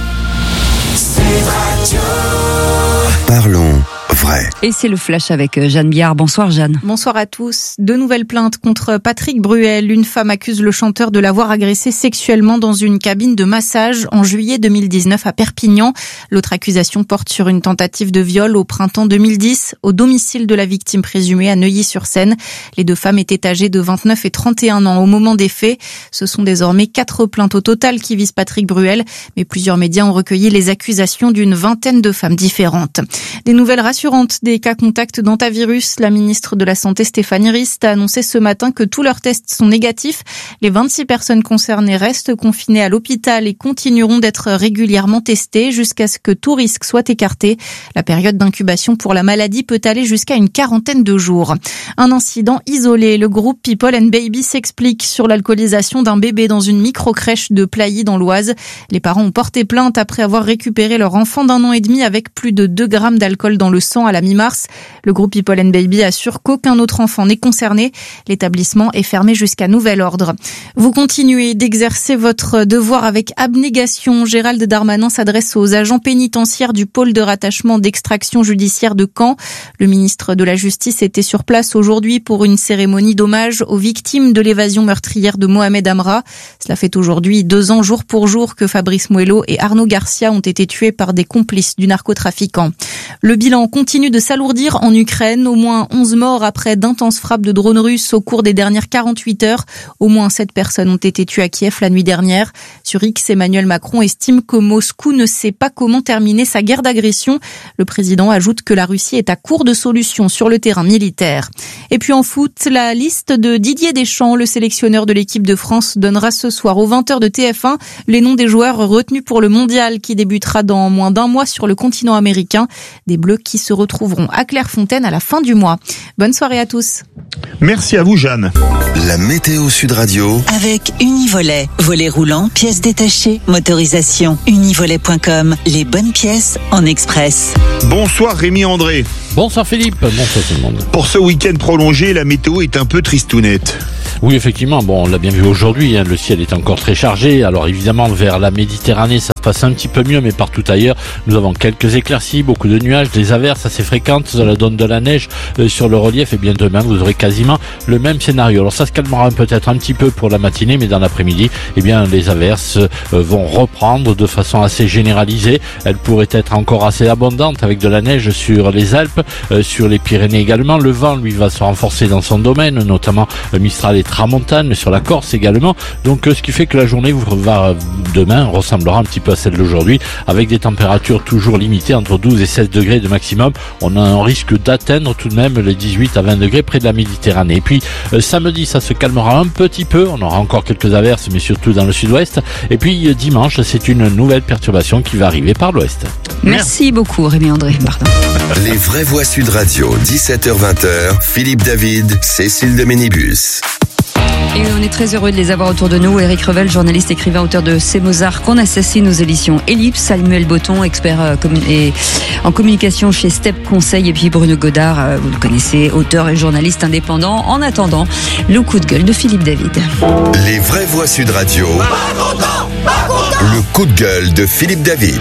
F: Parlons vrai.
B: Et c'est le flash avec Jeanne Biard. Bonsoir Jeanne.
Y: Bonsoir à tous. Deux nouvelles plaintes contre Patrick Bruel. Une femme accuse le chanteur de l'avoir agressé sexuellement dans une cabine de massage en juillet deux mille dix-neuf à Perpignan. L'autre accusation porte sur une tentative de viol au printemps deux mille dix au domicile de la victime présumée à Neuilly-sur-Seine. Les deux femmes étaient âgées de vingt-neuf et trente et un ans au moment des faits. Ce sont désormais quatre plaintes au total qui visent Patrick Bruel, mais plusieurs médias ont recueilli les accusations d'une vingtaine de femmes différentes. Des nouvelles rassurantes des cas contacts d'antavirus. La ministre de la Santé Stéphanie Rist a annoncé ce matin que tous leurs tests sont négatifs. Les vingt-six personnes concernées restent confinées à l'hôpital et continueront d'être régulièrement testées jusqu'à ce que tout risque soit écarté. La période d'incubation pour la maladie peut aller jusqu'à une quarantaine de jours. Un incident isolé. Le groupe People and Baby s'explique sur l'alcoolisation d'un bébé dans une micro-crèche de Plailly dans l'Oise. Les parents ont porté plainte après avoir récupéré leur enfant d'un an et demi avec plus de deux grammes d'alcool dans le sang cents à la mi-mars. Le groupe People and Baby assure qu'aucun autre enfant n'est concerné. L'établissement est fermé jusqu'à nouvel ordre. Vous continuez d'exercer votre devoir avec abnégation. Gérald Darmanin s'adresse aux agents pénitentiaires du pôle de rattachement d'extraction judiciaire de Caen. Le ministre de la Justice était sur place aujourd'hui pour une cérémonie d'hommage aux victimes de l'évasion meurtrière de Mohamed Amra. Cela fait aujourd'hui deux ans jour pour jour que Fabrice Muello et Arnaud Garcia ont été tués par des complices du narcotrafiquant. Le bilan continue de s'alourdir en Ukraine. Au moins onze morts après d'intenses frappes de drones russes au cours des dernières quarante-huit heures. Au moins sept personnes ont été tuées à Kiev la nuit dernière. Sur X, Emmanuel Macron estime que Moscou ne sait pas comment terminer sa guerre d'agression. Le président ajoute que la Russie est à court de solutions sur le terrain militaire. Et puis en foot, la liste de Didier Deschamps, le sélectionneur de l'équipe de France, donnera ce soir aux vingt heures de T F un les noms des joueurs retenus pour le mondial qui débutera dans moins d'un mois sur le continent américain. Des Bleus qui se retrouveront à Clairefontaine à la fin du mois. Bonne soirée à tous.
D: Merci à vous, Jeanne.
F: La météo Sud Radio.
H: Avec Univolet. Volet roulant, pièces détachées, motorisation. Univolet point com. Les bonnes pièces en express.
D: Bonsoir Rémi André.
I: Bonsoir Philippe. Bonsoir tout le monde.
D: Pour ce week-end prolongé, la météo est un peu tristounette.
I: Oui, effectivement, bon, on l'a bien vu aujourd'hui, hein, le ciel est encore très chargé. Alors évidemment, vers la Méditerranée, ça se passe un petit peu mieux, mais partout ailleurs, nous avons quelques éclaircies, beaucoup de nuages, des averses assez fréquentes, cela donne de la neige euh, sur le relief. Et bien demain, vous aurez quasiment le même scénario. Alors ça se calmera peut-être un petit peu pour la matinée, mais dans l'après-midi, eh bien, les averses euh, vont reprendre de façon assez généralisée. Elles pourraient être encore assez abondantes avec de la neige sur les Alpes, euh, sur les Pyrénées également. Le vent, lui, va se renforcer dans son domaine, notamment euh, Mistral et Tramontane, mais sur la Corse également. Donc euh, ce qui fait que la journée va demain ressemblera un petit peu à celle d'aujourd'hui, avec des températures toujours limitées entre douze et seize degrés de maximum. On a un risque d'atteindre tout de même les dix-huit à vingt degrés près de la Méditerranée. Et puis euh, samedi, ça se calmera un petit peu. On aura encore quelques averses, mais surtout dans le sud-ouest. Et puis euh, dimanche, c'est une nouvelle perturbation qui va arriver par l'ouest.
B: Merci beaucoup Rémi André. Pardon.
F: Les vraies voix Sud Radio, dix-sept heures vingt, Philippe David, Cécile de Ménibus.
B: Et on est très heureux de les avoir autour de nous. Éric Revel, journaliste, écrivain, auteur de C'est Mozart qu'on assassine aux éditions Ellipse. Samuel Botton, expert euh, commun- et en communication chez Step Conseil. Et puis Bruno Godard, euh, vous le connaissez, auteur et journaliste indépendant. En attendant, le coup de gueule de Philippe David.
F: Les vraies voix Sud Radio. Pas content, pas content. Le coup de gueule de Philippe David.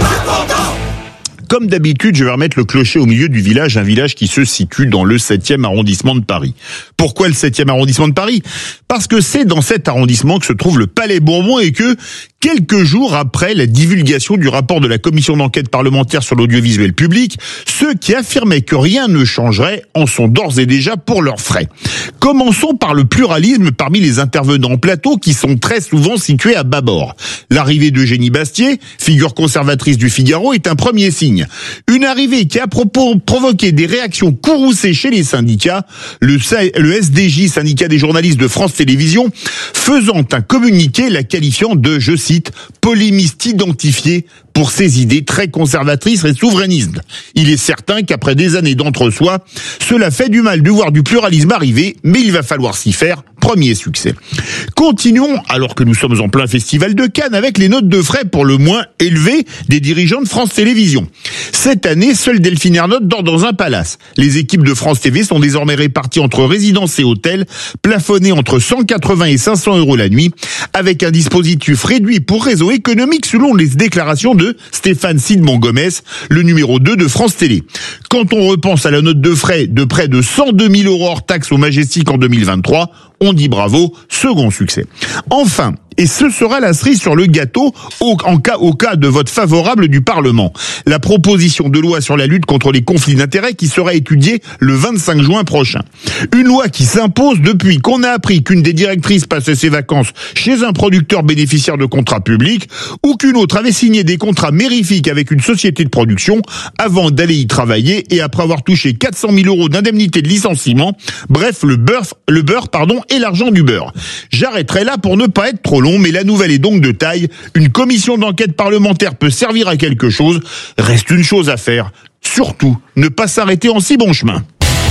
D: Comme d'habitude, je vais remettre le clocher au milieu du village, un village qui se situe dans le septième arrondissement de Paris. Pourquoi le septième arrondissement de Paris ? Parce que c'est dans cet arrondissement que se trouve le Palais Bourbon et que, quelques jours après la divulgation du rapport de la commission d'enquête parlementaire sur l'audiovisuel public, ceux qui affirmaient que rien ne changerait en sont d'ores et déjà pour leurs frais. Commençons par le pluralisme parmi les intervenants en plateau qui sont très souvent situés à bâbord. L'arrivée d'Eugénie Bastier, figure conservatrice du Figaro, est un premier signe. Une arrivée qui a propos, provoqué des réactions courroucées chez les syndicats, le, le S D J, syndicat des journalistes de France Télévisions, faisant un communiqué la qualifiant de, je cite, polémiste identifiée pour ses idées très conservatrices et souverainistes. Il est certain qu'après des années d'entre-soi, cela fait du mal de voir du pluralisme arriver, mais il va falloir s'y faire. Premier succès. Continuons, alors que nous sommes en plein festival de Cannes, avec les notes de frais pour le moins élevées des dirigeants de France Télévisions. Cette année, seule Delphine Ernotte dort dans un palace. Les équipes de France T V sont désormais réparties entre résidences et hôtels, plafonnés entre cent quatre-vingts et cinq cents euros la nuit, avec un dispositif réduit pour raison économique selon les déclarations de Stéphane Sidmon-Gomez, le numéro deux de France Télé. Quand on repense à la note de frais de près de cent deux mille euros hors taxe au Majestic en deux mille vingt-trois, on dit bravo, second succès. Enfin, et ce sera la cerise sur le gâteau au, en cas, au cas de vote favorable du Parlement, la proposition de loi sur la lutte contre les conflits d'intérêts qui sera étudiée le vingt-cinq juin prochain. Une loi qui s'impose depuis qu'on a appris qu'une des directrices passait ses vacances chez un producteur bénéficiaire de contrats publics ou qu'une autre avait signé des contrats mérifiques avec une société de production avant d'aller y travailler et après avoir touché quatre cent mille euros d'indemnité de licenciement. Bref, le beurre, le beurre, pardon, et l'argent du beurre. J'arrêterai là pour ne pas être trop long, mais la nouvelle est donc de taille. Une commission d'enquête parlementaire peut servir à quelque chose. Reste une chose à faire. Surtout, ne pas s'arrêter en si bon chemin.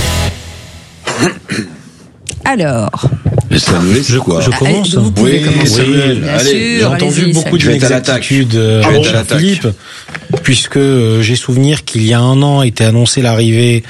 B: Alors.
C: Samuel, je, quoi
E: je commence.
B: Vous pouvez
C: oui,
B: commencer.
C: Samuel,
B: Bien
C: allez,
B: sûr,
E: j'ai entendu
B: allez-y,
E: beaucoup
B: Samuel.
E: d'inexactitudes
C: Je vais être à
E: Philippe. puisque euh, j'ai souvenir qu'il y a un an était annoncée l'arrivée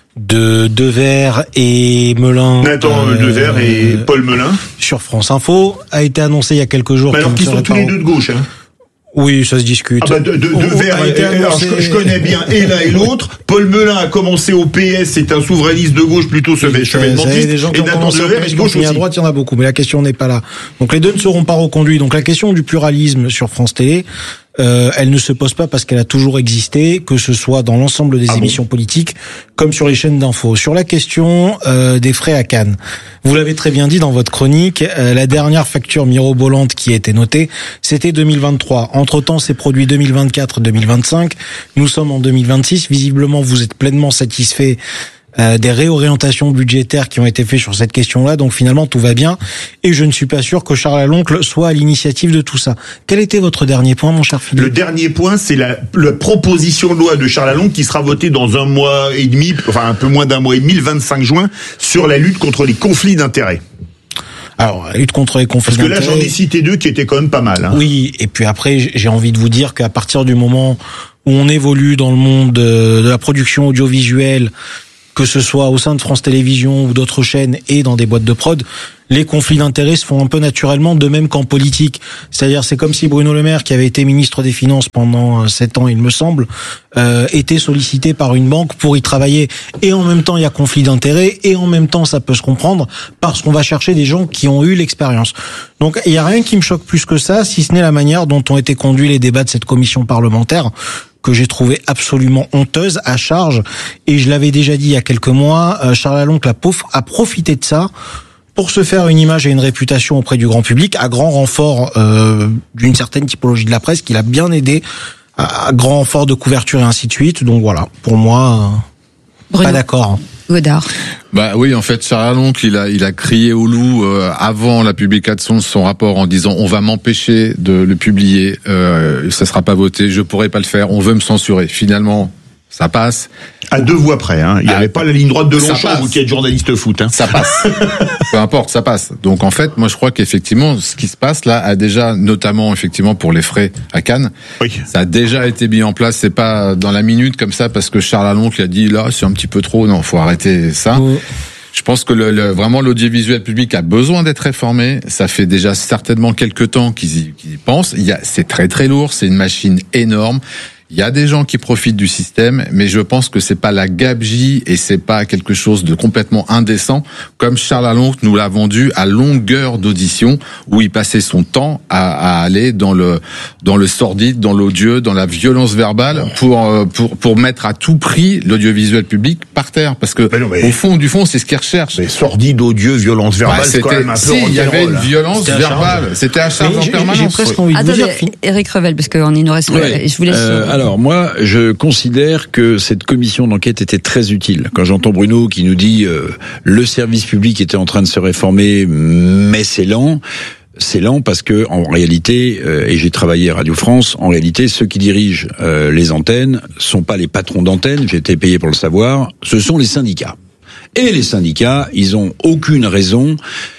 E: de Devers et Melun.
D: Nathan euh, Devers et Paul Melun.
E: Sur France Info, a été annoncé il y a quelques jours.
D: Mais alors qu'ils sont tous les deux de gauche, hein.
E: Oui, ça se discute.
D: Ah bah de, de, de Devers, alors je, je connais bien et l'un et l'autre. Paul Melun a commencé au P S, c'est un souverainiste de gauche plutôt chevènementiste.
E: Des gens qui
D: et
E: ont
D: Nathan
E: commencé
D: Devers est gauche aussi.
E: À droite, il y en a beaucoup, mais la question n'est pas là. Donc les deux ne seront pas reconduits. Donc la question du pluralisme sur France Télé, euh, elle ne se pose pas parce qu'elle a toujours existé, que ce soit dans l'ensemble des ah émissions bon politiques comme sur les chaînes d'infos. Sur la question euh, des frais à Cannes, vous l'avez très bien dit dans votre chronique, euh, la dernière facture mirobolante qui a été notée, c'était deux mille vingt-trois. Entre-temps, c'est produit deux mille vingt-quatre deux mille vingt-cinq. Nous sommes en deux mille vingt-six. Visiblement, vous êtes pleinement satisfait Euh, des réorientations budgétaires qui ont été faites sur cette question-là, donc finalement tout va bien, et je ne suis pas sûr que Charles Aloncle soit à l'initiative de tout ça. Quel était votre dernier point, mon cher Philippe ?
D: Le dernier point, c'est la, la proposition de loi de Charles Aloncle qui sera votée dans un mois et demi, enfin un peu moins d'un mois et demi, le vingt-cinq juin, sur la lutte contre les conflits d'intérêts.
E: Alors, la lutte contre les conflits
D: d'intérêts... Parce que là,
E: d'intérêts...
D: j'en ai cité deux qui étaient quand même pas mal. Hein.
E: Oui, et puis après, j'ai envie de vous dire qu'à partir du moment où on évolue dans le monde de la production audiovisuelle, que ce soit au sein de France Télévisions ou d'autres chaînes et dans des boîtes de prod, les conflits d'intérêts se font un peu naturellement, de même qu'en politique. C'est-à-dire, c'est comme si Bruno Le Maire, qui avait été ministre des Finances pendant sept ans, il me semble, euh, était sollicité par une banque pour y travailler. Et en même temps, il y a conflit d'intérêts, et en même temps, ça peut se comprendre, parce qu'on va chercher des gens qui ont eu l'expérience. Donc, il y a rien qui me choque plus que ça, si ce n'est la manière dont ont été conduits les débats de cette commission parlementaire, que j'ai trouvé absolument honteuse, à charge. Et je l'avais déjà dit il y a quelques mois, euh, Charles Aloncle a, pof- a profité de ça pour se faire une image et une réputation auprès du grand public, à grand renfort euh, d'une certaine typologie de la presse, qu'il a bien aidé, à, à grand renfort de couverture et ainsi de suite. Donc voilà, pour moi, euh, pas d'accord.
B: Godard.
A: Bah oui, en fait, Charles Aloncle, il a, il a crié au loup euh, avant la publication de son rapport en disant on va m'empêcher de le publier, euh, ça sera pas voté, je pourrai pas le faire, on veut me censurer. Finalement, ça passe.
D: À deux voix près, hein. Il n'y avait pas la ligne droite de Longchamp, vous qui êtes journaliste foot, hein.
A: Ça passe. Peu importe, ça passe. Donc en fait, moi je crois qu'effectivement, ce qui se passe là a déjà, notamment effectivement pour les frais à Cannes, oui. Ça a déjà été mis en place. C'est pas dans la minute comme ça parce que Charles Aloncle a dit là c'est un petit peu trop. Non, faut arrêter ça. Oui. Je pense que le, le, vraiment l'audiovisuel public a besoin d'être réformé. Ça fait déjà certainement quelques temps qu'ils y, qu'ils y pensent. Il y a, c'est très très lourd, c'est une machine énorme. Il y a des gens qui profitent du système, mais je pense que c'est pas la gabegie et c'est pas quelque chose de complètement indécent, comme Charles Aloncle nous l'a vendu à longueur d'audition, où il passait son temps à, à aller dans le dans le sordide, dans l'odieux, dans la violence verbale, pour pour pour mettre à tout prix l'audiovisuel public par terre, parce que mais non, mais au fond du fond, c'est ce qu'ils recherchent.
D: Mais sordide, odieux, violence verbale, bah,
A: c'est quand même un
D: si,
A: peu. Il y avait une violence verbale, c'était à charge en permanence.
B: J'ai presque envie de vous dire, Éric Revel, parce qu'on il nous reste.
C: Ouais.
B: Je vous laisse.
C: Euh, Alors moi, je considère que cette commission d'enquête était très utile. Quand j'entends Bruno qui nous dit euh, le service public était en train de se réformer, mais c'est lent. C'est lent parce que en réalité, euh, et j'ai travaillé à Radio France, en réalité, ceux qui dirigent euh, les antennes sont pas les patrons d'antennes. J'ai été payé pour le savoir. Ce sont les syndicats. Et les syndicats, ils ont aucune raison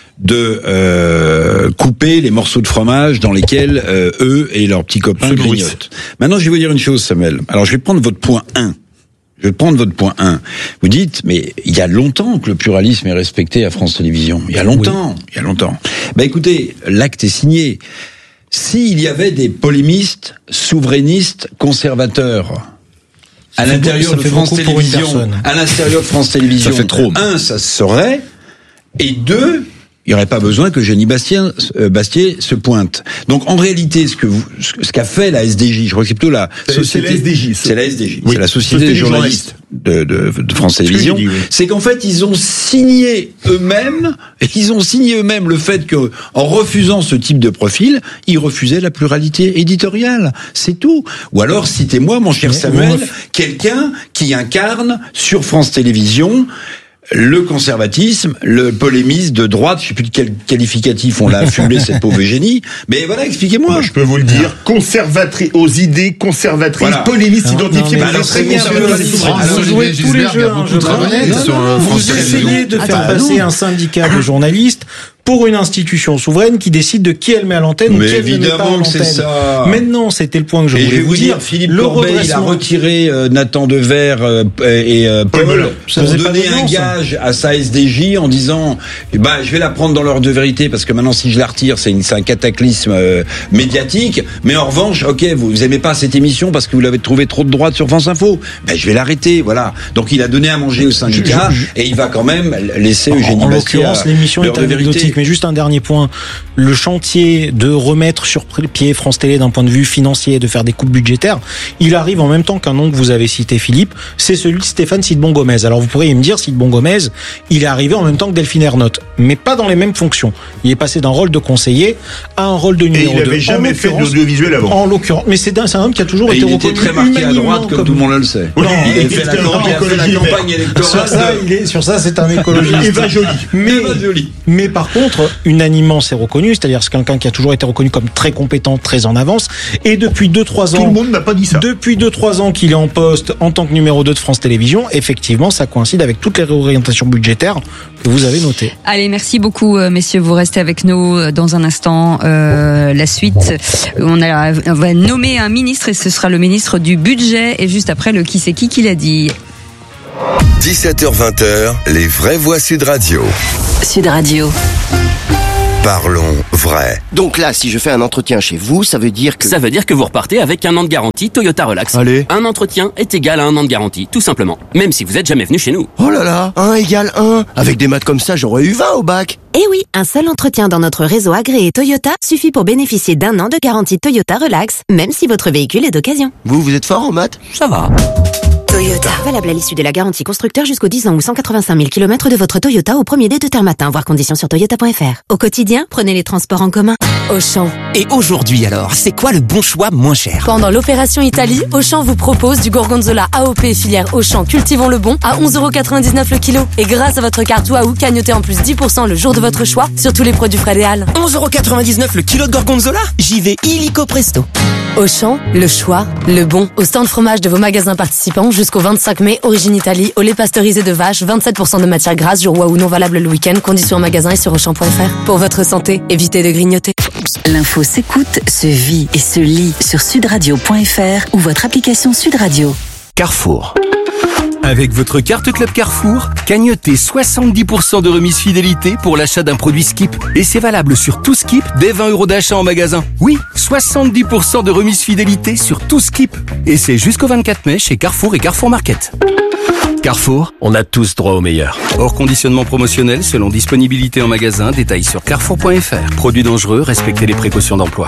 C: de euh, couper les morceaux de fromage dans lesquels euh, eux et leurs petits copains grignotent. Maintenant, je vais vous dire une chose, Samuel. Alors, je vais prendre votre point un. Je vais prendre votre point un. Vous dites, mais il y a longtemps que le pluralisme est respecté à France Télévisions. Il y a longtemps. Oui. Il y a longtemps. Ben, écoutez, l'acte est signé. S'il y avait des polémistes, souverainistes, conservateurs, à l'intérieur de France Télévisions, à l'intérieur de France Télévisions, ça fait trop. Un, ça se saurait, et deux, il n'y aurait pas besoin que Jenny Bastien, euh, Bastier se pointe. Donc en réalité, ce que vous, ce qu'a fait la S D J, je crois que c'est plutôt la
D: c'est,
C: société,
D: c'est la S D J,
C: c'est la S D J,
D: oui,
C: c'est la société des journalistes de, de, de France Télévisions. Dit, oui. C'est qu'en fait ils ont signé eux-mêmes, ils ont signé eux-mêmes le fait que en refusant ce type de profil, ils refusaient la pluralité éditoriale. C'est tout. Ou alors citez-moi, mon cher Samuel, quelqu'un qui incarne sur France Télévisions le conservatisme, le polémisme de droite, je sais plus de quel qualificatif on l'a affublé cette pauvre Eugénie, mais voilà, expliquez-moi.
D: Je peux vous le dire, conservatrice, aux idées conservatrices, voilà. Polémiste identifiée par les
E: conservatrices. Vous jouez tous les jeux, vous essayez de faire passer un syndicat de journalistes pour une institution souveraine qui décide de qui elle met à l'antenne
C: mais
E: ou qui elle ne met pas à l'antenne. C'est ça. Maintenant, c'était le point que je
C: et
E: voulais
C: je vais
E: vous dire.
C: dire. Philippe Corbet, il a retiré euh, Nathan Dever euh, et euh, Paul pour donner un gage à sa S D J en disant eh ben, je vais la prendre dans l'heure de vérité parce que maintenant, si je la retire, c'est, une, c'est un cataclysme euh, médiatique. Mais en revanche, ok, vous, vous aimez pas cette émission parce que vous l'avez trouvé trop de droite sur France Info. Ben, je vais l'arrêter, voilà. Donc, il a donné à manger au syndicat je, je, et il va quand même laisser Eugénie
E: en
C: Bastier.
E: En l'occurrence, l'émission est anecdotique. Mais juste un dernier point. Le chantier de remettre sur pied France Télé d'un point de vue financier et de faire des coupes budgétaires, il arrive en même temps qu'un nom que vous avez cité, Philippe, c'est celui de Stéphane Sidbon-Gomez. Alors vous pourriez me dire, Sidbon-Gomez, il est arrivé en même temps que Delphine Ernotte, mais pas dans les mêmes fonctions. Il est passé d'un rôle de conseiller à un rôle de numéro deux.
D: Et il n'avait jamais fait d'audiovisuel avant.
E: En l'occurrence, mais c'est un, c'est un homme qui a toujours
C: et
E: été
C: il
E: reconnu.
C: était très marqué à droite, comme, comme tout le monde le sait.
E: Non,
C: il a fait la campagne électorale.
E: Sur ça, il est, sur ça, c'est un écologiste.
D: Eva Joly.
E: Mais, mais par contre, unanimement, c'est reconnu, c'est-à-dire c'est quelqu'un qui a toujours été reconnu comme très compétent, très en avance, et depuis deux trois ans,
D: tout le monde n'a pas dit ça.
E: Depuis deux trois ans qu'il est en poste en tant que numéro deux de France Télévisions, effectivement, ça coïncide avec toutes les réorientations budgétaires que vous avez notées.
B: Allez, merci beaucoup, messieurs. Vous restez avec nous dans un instant. Euh, la suite, on, a, on va nommer un ministre et ce sera le ministre du budget. Et juste après, le qui c'est qui qui l'a dit.
F: dix-sept heures vingt, les vraies voix Sud Radio.
J: Sud Radio.
F: Parlons vrai.
X: Donc là, si je fais un entretien chez vous, ça veut dire que...
K: Ça veut dire que vous repartez avec un an de garantie Toyota Relax.
X: Allez.
K: Un entretien est égal à un an de garantie, tout simplement. Même si vous êtes jamais venu chez nous.
X: Oh là là, un égale un. Avec des maths comme ça, j'aurais eu vingt au bac.
L: Eh oui, un seul entretien dans notre réseau agréé Toyota suffit pour bénéficier d'un an de garantie Toyota Relax, même si votre véhicule est d'occasion.
X: Vous, vous êtes fort en maths?
K: Ça va.
L: Toyota. Valable à l'issue de la garantie constructeur jusqu'aux dix ans ou cent quatre-vingt-cinq mille kilomètres de votre Toyota au premier dé de terre matin, voire conditions sur toyota point f r. Au quotidien, prenez les transports en commun. Auchan.
M: Et aujourd'hui alors, c'est quoi le bon choix moins cher?
N: Pendant l'opération Italie, Auchan vous propose du gorgonzola A O P filière Auchan Cultivons le Bon à onze euros quatre-vingt-dix-neuf le kilo. Et grâce à votre carte Waouh, cagnotez en plus dix pour cent le jour de votre choix sur tous les produits frais des Halles.
M: onze euros quatre-vingt-dix-neuf le kilo de gorgonzola? J'y vais illico presto.
N: Auchan, le choix, le bon. Au stand fromage de vos magasins participants jusqu'au vingt-cinq mai, origine Italie, au lait pasteurisé de vache, vingt-sept pour cent de matière grasse, jour Waouh non valable le week-end, conditions en magasin et sur auchan point f r. Pour votre santé, évitez de grignoter.
J: L'info s'écoute, se vit et se lit sur sudradio point f r ou votre application Sud Radio.
M: Carrefour. Avec votre carte Club Carrefour, cagnotez soixante-dix pour cent de remise fidélité pour l'achat d'un produit Skip. Et c'est valable sur tout Skip dès vingt euros d'achat en magasin. Oui, soixante-dix pour cent de remise fidélité sur tout Skip. Et c'est jusqu'au vingt-quatre mai chez Carrefour et Carrefour Market. Carrefour, on a tous droit au meilleur. Hors conditionnement promotionnel selon disponibilité en magasin, détails sur carrefour point f r. Produits dangereux, respectez les précautions d'emploi.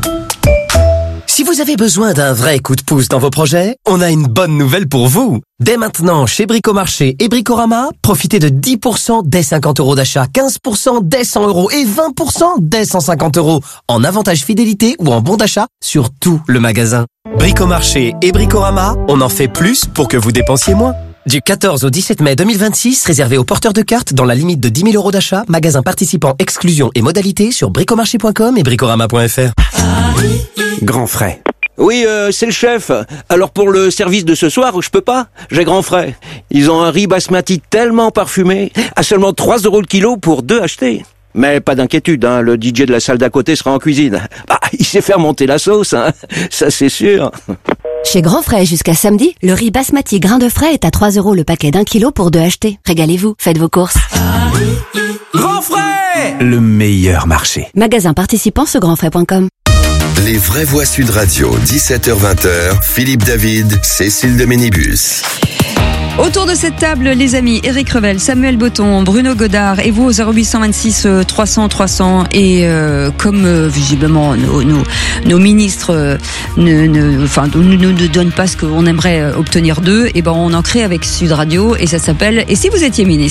M: Si vous avez besoin d'un vrai coup de pouce dans vos projets, on a une bonne nouvelle pour vous. Dès maintenant, chez Bricomarché et Bricorama, profitez de dix pour cent dès cinquante euros d'achat, quinze pour cent dès cent euros et vingt pour cent dès cent cinquante euros en avantage fidélité ou en bon d'achat sur tout le magasin. Bricomarché et Bricorama, on en fait plus pour que vous dépensiez moins. Du quatorze au dix-sept mai deux mille vingt-six, réservé aux porteurs de cartes dans la limite de dix mille euros d'achat, magasin participant, exclusion et modalités sur bricomarché point com et bricorama point f r.
X: Grand frais.
O: Oui, euh, c'est le chef. Alors pour le service de ce soir, je peux pas. J'ai grand frais. Ils ont un riz basmati tellement parfumé, à seulement trois euros le kilo pour deux achetés. Mais pas d'inquiétude, hein, le D J de la salle d'à côté sera en cuisine. Bah, il sait faire monter la sauce, hein, ça c'est sûr.
L: Chez Grand Frais, jusqu'à samedi, le riz basmati grain de frais est à trois euros le paquet d'un kilo pour deux achetés. Régalez-vous, faites vos courses.
M: Grand Frais, le meilleur marché.
L: Magasin participant sur grand frais point com.
F: Les vraies voix Sud Radio, dix-sept heures vingt, Philippe David, Cécile de Ménibus.
B: Autour de cette table, les amis, Éric Revel, Samuel Botton, Bruno Godard et vous au zéro huit cent vingt-six trois cents trois cents. Et euh, comme euh, visiblement nos, nos, nos ministres euh, ne, ne, enfin, ne, ne, ne donnent pas ce qu'on aimerait obtenir d'eux, et ben on en crée avec Sud Radio et ça s'appelle « Et si vous étiez ministre ?»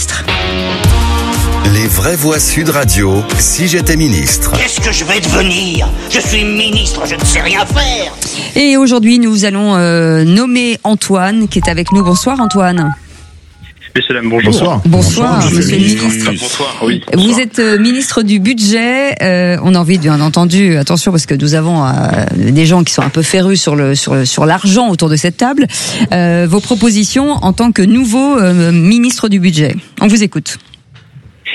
F: Les vraies voix Sud Radio, si j'étais ministre.
X: Qu'est-ce que je vais devenir? Je suis ministre, je ne sais rien faire.
B: Et aujourd'hui, nous allons euh, nommer Antoine, qui est avec nous. Bonsoir Antoine.
P: Messieurs, dames, bonjour.
B: Bonsoir. Bonsoir, Bonsoir monsieur le ministre. ministre.
P: Bonsoir, oui. Bonsoir.
B: Vous êtes euh, ministre du budget. Euh, on a envie, bien entendu, attention, parce que nous avons euh, des gens qui sont un peu férus sur le sur sur l'argent autour de cette table. Euh, vos propositions en tant que nouveau euh, ministre du budget. On vous écoute.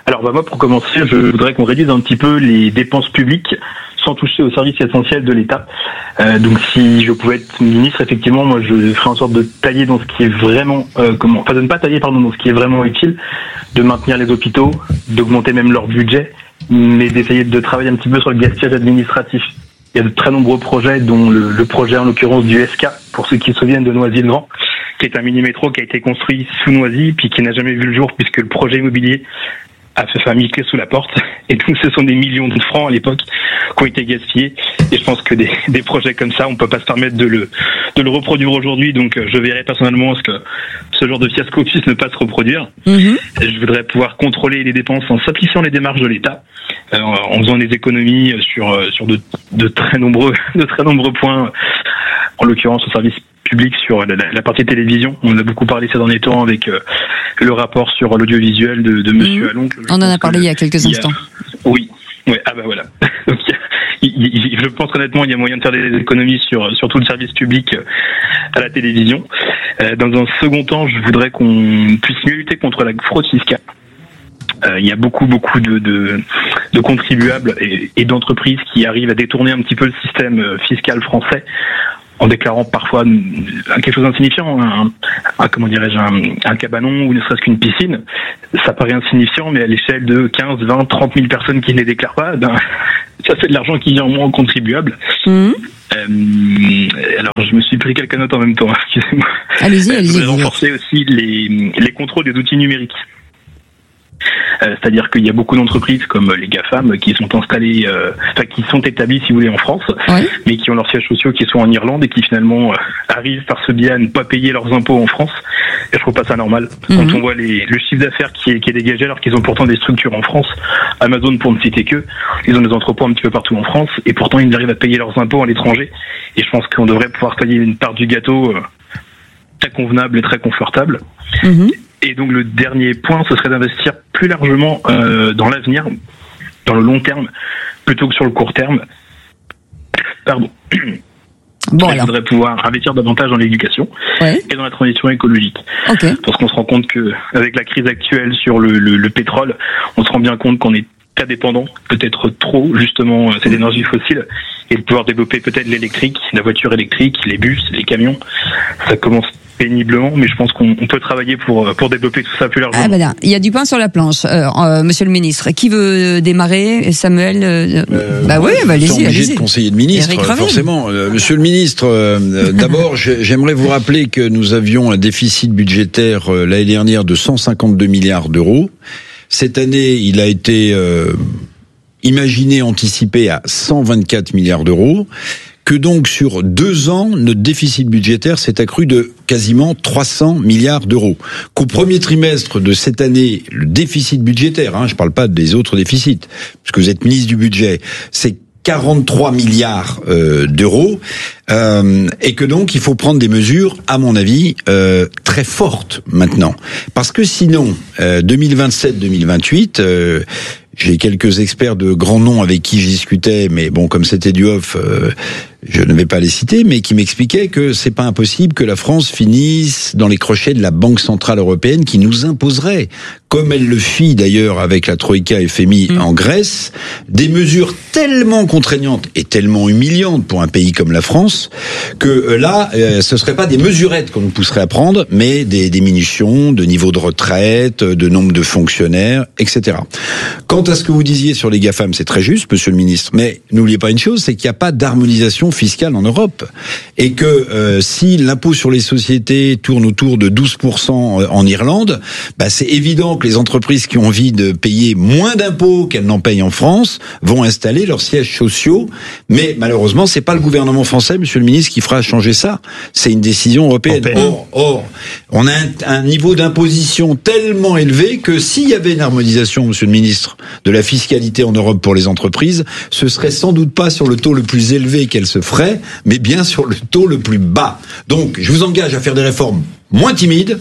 P: Alors bah moi pour commencer, je voudrais qu'on réduise un petit peu les dépenses publiques sans toucher aux services essentiels de l'État. Euh, donc si je pouvais être ministre, effectivement, moi je ferais en sorte de tailler dans ce qui est vraiment euh, comment, enfin de ne pas tailler pardon dans ce qui est vraiment utile, de maintenir les hôpitaux, d'augmenter même leur budget, mais d'essayer de travailler un petit peu sur le gaspillage administratif. Il y a de très nombreux projets, dont le, le projet en l'occurrence du S K, pour ceux qui se souviennent de Noisy-le-Grand, qui est un mini-métro qui a été construit sous Noisy, puis qui n'a jamais vu le jour puisque le projet immobilier a fait famille clé sous la porte. Et donc ce sont des millions de francs à l'époque qui ont été gaspillés. Et je pense que des, des projets comme ça, on peut pas se permettre de le, de le reproduire aujourd'hui. Donc je verrai personnellement ce que ce genre de fiasco puisse ne pas se reproduire. Mmh. Je voudrais pouvoir contrôler les dépenses en simplifiant les démarches de l'État, euh, en faisant des économies sur, sur de, de très nombreux, de très nombreux points, en l'occurrence au service public sur la, la partie télévision. On a beaucoup parlé ces derniers temps avec euh, le rapport sur l'audiovisuel de, de Monsieur mmh. Allon.
B: On en a parlé il y a quelques instants.
P: A, oui, ouais, ah bah voilà. Donc, il y a, il, il, je pense honnêtement il y a moyen de faire des économies sur, sur tout le service public à la télévision. Euh, dans un second temps, je voudrais qu'on puisse mieux lutter contre la fraude fiscale. Euh, il y a beaucoup, beaucoup de, de, de contribuables et, et d'entreprises qui arrivent à détourner un petit peu le système fiscal français en déclarant parfois quelque chose d'insignifiant, un, un, comment dirais-je, un, un cabanon ou ne serait-ce qu'une piscine. Ça paraît insignifiant, mais à l'échelle de quinze, vingt, trente mille personnes qui ne les déclarent pas, ben, ça fait de l'argent qui vient au moins aux contribuables. Mmh. Euh, alors, je me suis pris quelques notes en même temps, excusez-moi.
B: Allez-y, allez-y.
P: Je voudrais renforcer aussi les, les contrôles des outils numériques. Euh, c'est-à-dire qu'il y a beaucoup d'entreprises comme les GAFAM qui sont installées, euh, enfin qui sont établies, si vous voulez, en France, oui. mais qui ont leurs sièges sociaux qui sont en Irlande et qui finalement euh, arrivent par ce biais à ne pas payer leurs impôts en France. Et je trouve pas ça normal. Mm-hmm. Quand on voit les, le chiffre d'affaires qui est, qui est dégagé alors qu'ils ont pourtant des structures en France, Amazon pour ne citer que, ils ont des entrepôts un petit peu partout en France et pourtant ils arrivent à payer leurs impôts à l'étranger. Et je pense qu'on devrait pouvoir payer une part du gâteau euh, très convenable et très confortable. Mm-hmm. Et donc le dernier point, ce serait d'investir plus largement euh, dans l'avenir, dans le long terme, plutôt que sur le court terme. Pardon. Bon, je voudrais pouvoir investir davantage dans l'éducation ouais. et dans la transition écologique. Okay. Parce qu'on se rend compte que avec la crise actuelle sur le, le, le pétrole, on se rend bien compte qu'on est très dépendant, peut-être trop justement ces mmh. énergies fossiles, et de pouvoir développer peut-être l'électrique, la voiture électrique, les bus, les camions. Ça commence péniblement, mais je pense qu'on peut travailler pour pour développer tout ça plus largement.
B: Ah ben là, il y a du pain sur la planche, euh, euh, Monsieur le Ministre. Qui veut démarrer, Samuel euh, euh, Bah oui, bah allez-y, allez-y.
C: Obligé de conseiller de ministre, forcément. Euh, Monsieur le Ministre, euh, d'abord, j'aimerais vous rappeler que nous avions un déficit budgétaire euh, l'année dernière de cent cinquante-deux milliards d'euros. Cette année, il a été euh, imaginé, anticipé à cent vingt-quatre milliards d'euros. Que donc sur deux ans, notre déficit budgétaire s'est accru de quasiment trois cents milliards d'euros. Qu'au premier trimestre de cette année, le déficit budgétaire, hein, je ne parle pas des autres déficits, parce que vous êtes ministre du budget, c'est quarante-trois milliards euh, d'euros, euh, et que donc il faut prendre des mesures, à mon avis, euh, très fortes maintenant. Parce que sinon, euh, deux mille vingt-sept deux mille vingt-huit... Euh, j'ai quelques experts de grands noms avec qui je discutais, mais bon, comme c'était du off, euh, je ne vais pas les citer, mais qui m'expliquaient que c'est pas impossible que la France finisse dans les crochets de la Banque Centrale Européenne qui nous imposerait, comme elle le fit d'ailleurs avec la Troïka F M I mmh. en Grèce, des mesures tellement contraignantes et tellement humiliantes pour un pays comme la France, que euh, là, euh, ce serait pas des mesurettes qu'on nous pousserait à prendre, mais des diminutions de niveau de retraite, de nombre de fonctionnaires, et cetera. Quant à ce que vous disiez sur les GAFAM, c'est très juste, Monsieur le Ministre, mais n'oubliez pas une chose, c'est qu'il n'y a pas d'harmonisation fiscale en Europe. Et que euh, si l'impôt sur les sociétés tourne autour de douze pour cent en Irlande, bah, c'est évident que les entreprises qui ont envie de payer moins d'impôts qu'elles n'en payent en France vont installer leurs sièges sociaux. Mais malheureusement, c'est pas le gouvernement français, Monsieur le Ministre, qui fera changer ça. C'est une décision européenne. Or, or, on a un, un niveau d'imposition tellement élevé que s'il y avait une harmonisation, Monsieur le Ministre, de la fiscalité en Europe pour les entreprises, ce serait sans doute pas sur le taux le plus élevé qu'elle se ferait, mais bien sur le taux le plus bas. Donc, je vous engage à faire des réformes moins timides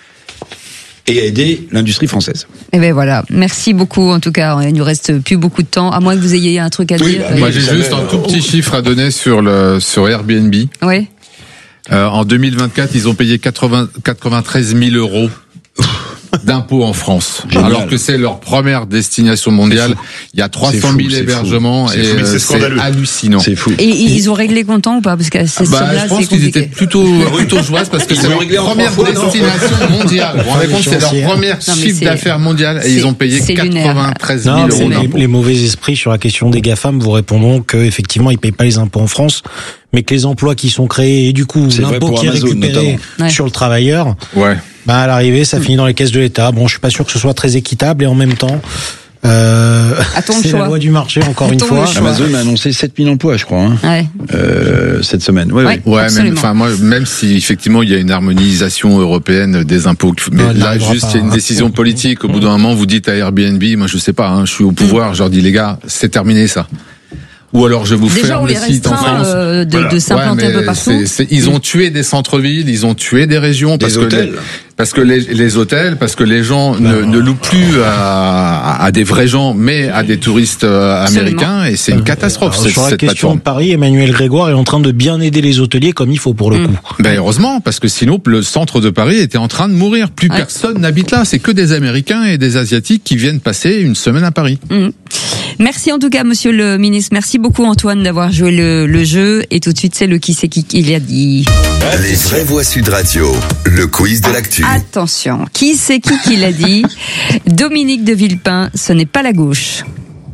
C: et à aider l'industrie française.
B: Et ben voilà, merci beaucoup en tout cas, il nous reste plus beaucoup de temps, à moins que vous ayez un truc à
A: oui,
B: dire.
A: Bah, moi j'ai juste un tout petit chiffre à donner sur le sur Airbnb.
B: Oui.
A: Euh, en deux mille vingt-quatre, ils ont payé quatre-vingts, quatre-vingt-treize mille euros d'impôts en France, Génial. alors que c'est leur première destination mondiale. Il y a trois cent mille hébergements et
D: fou, c'est,
A: c'est hallucinant.
C: C'est fou.
B: Et ils ont réglé content ou pas? Parce que c'est
A: bah,
B: là,
A: je pense
B: c'est
A: qu'ils étaient plutôt plutôt joyeux parce que c'est leur première destination mondiale. Vous vous rendez compte, c'est leur première chiffre d'affaires mondiale et ils ont payé quatre-vingt-treize mille euros d'impôts.
E: Les mauvais esprits sur la question des GAFAM vous répondront que effectivement ils payent pas les impôts en France, mais que les emplois qui sont créés et du coup l'impôt qui est récupéré ouais. sur le travailleur,
A: ouais.
E: bah à l'arrivée ça finit dans les caisses de l'État. Bon, je suis pas sûr que ce soit très équitable et en même temps. Euh, c'est
B: choix.
E: la loi du marché, encore
B: Attends
E: une fois.
C: Amazon a annoncé sept mille emplois, je crois, hein,
B: ouais.
C: euh, cette semaine. Ouais,
B: ouais,
A: ouais même, enfin, moi, même si effectivement il y a une harmonisation européenne des impôts, mais ouais, là, juste, il y a une décision politique. Au bout d'un moment, vous dites à Airbnb, moi, je sais pas, hein, je suis au pouvoir, je leur dis, les gars, c'est terminé, ça. Ou alors je vous
B: Déjà,
A: ferme le site en France.
B: Euh, de, voilà. de s'implanter ouais, un peu partout. C'est,
A: c'est, ils ont tué des centres-villes, ils ont tué des régions
C: des
A: parce
C: hôtels.
A: que les, parce que les, les hôtels, parce que les gens ne, ne louent plus à, à des vrais gens, mais à des touristes américains, Absolument. Et c'est une catastrophe.
E: Alors,
A: cette,
E: sur la
A: cette
E: question
A: plateforme.
E: de Paris, Emmanuel Grégoire est en train de bien aider les hôteliers comme il faut pour le mmh. coup.
A: Ben heureusement, parce que sinon le centre de Paris était en train de mourir. Plus ouais. personne n'habite là. C'est que des Américains et des Asiatiques qui viennent passer une semaine à Paris.
B: Mmh. Merci en tout cas, Monsieur le Ministre. Merci beaucoup, Antoine, d'avoir joué le, le jeu. Et tout de suite, c'est le qui c'est qui il a dit.
F: Les vraies voix Sud Radio, le quiz de l'actu.
B: Attention, qui c'est qui qui l'a dit? Dominique de Villepin, ce n'est pas la gauche.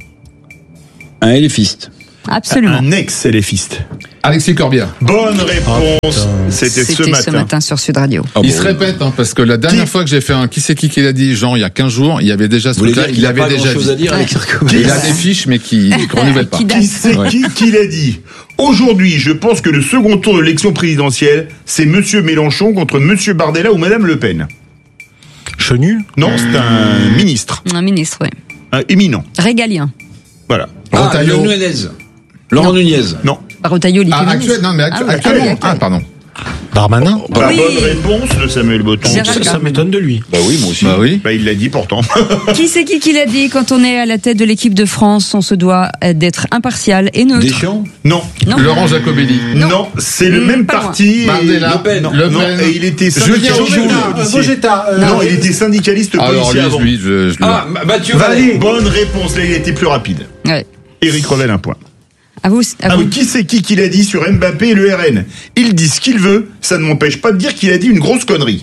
C: Un éléphiste.
B: Absolument.
D: Un ex-éléphiste.
A: Alexis Corbière.
D: Bonne réponse. Oh, C'était,
B: C'était
D: ce matin.
B: ce matin sur Sud Radio.
A: Oh, il bon, se répète, hein, parce que la dernière qui... fois que j'ai fait un qui c'est qui qui l'a dit, genre il y a quinze jours, il y avait déjà ce truc-là, il avait déjà dit.
C: À dire,
A: ouais. Il a des fiches, mais qui ne renouvellent pas.
D: Qui c'est ouais. qui qui l'a dit? Aujourd'hui, je pense que le second tour de l'élection présidentielle, c'est Monsieur Mélenchon contre Monsieur Bardella ou Madame Le Pen.
E: Chenu?
D: Non, c'est un ministre.
B: Un ministre, oui.
D: Un éminent.
B: Régalien.
D: Voilà.
C: Ah, Laurent Nunez. Laurent Nunez.
D: Non.
B: Retailleau, il est
A: ah, actuel, non, mais actu- ah, actuellement. Ouais, ah, pardon.
E: Darmanin.
D: Bah, oui. Bonne réponse de Samuel Botton.
E: Ça, ça m'étonne de lui.
C: Bah oui, moi aussi.
A: Bah oui.
D: Bah il l'a dit pourtant.
B: Qui c'est qui qui l'a dit? Quand on est à la tête de l'équipe de France, on se doit d'être impartial et neutre.
C: Deschamps?
D: Non.
B: non.
A: Laurent Jacobelli.
D: Non, non c'est le mmh, même parti.
A: Bardella.
D: Le Pen.
A: Non, Le Pen.
D: Et il était syndicaliste.
E: Vogetta.
D: Euh, non, il était syndicaliste policier avant.
A: Lui, je, je
C: ah, Mathieu
D: Vallée. Bonne réponse. Là, il a été plus rapide.
B: Ouais.
D: Éric Revel, un point.
B: À vous, à
D: ah
B: vous.
D: oui, qui c'est qui qui l'a dit sur Mbappé et le R N? Il dit ce qu'il veut, ça ne m'empêche pas de dire qu'il a dit une grosse connerie.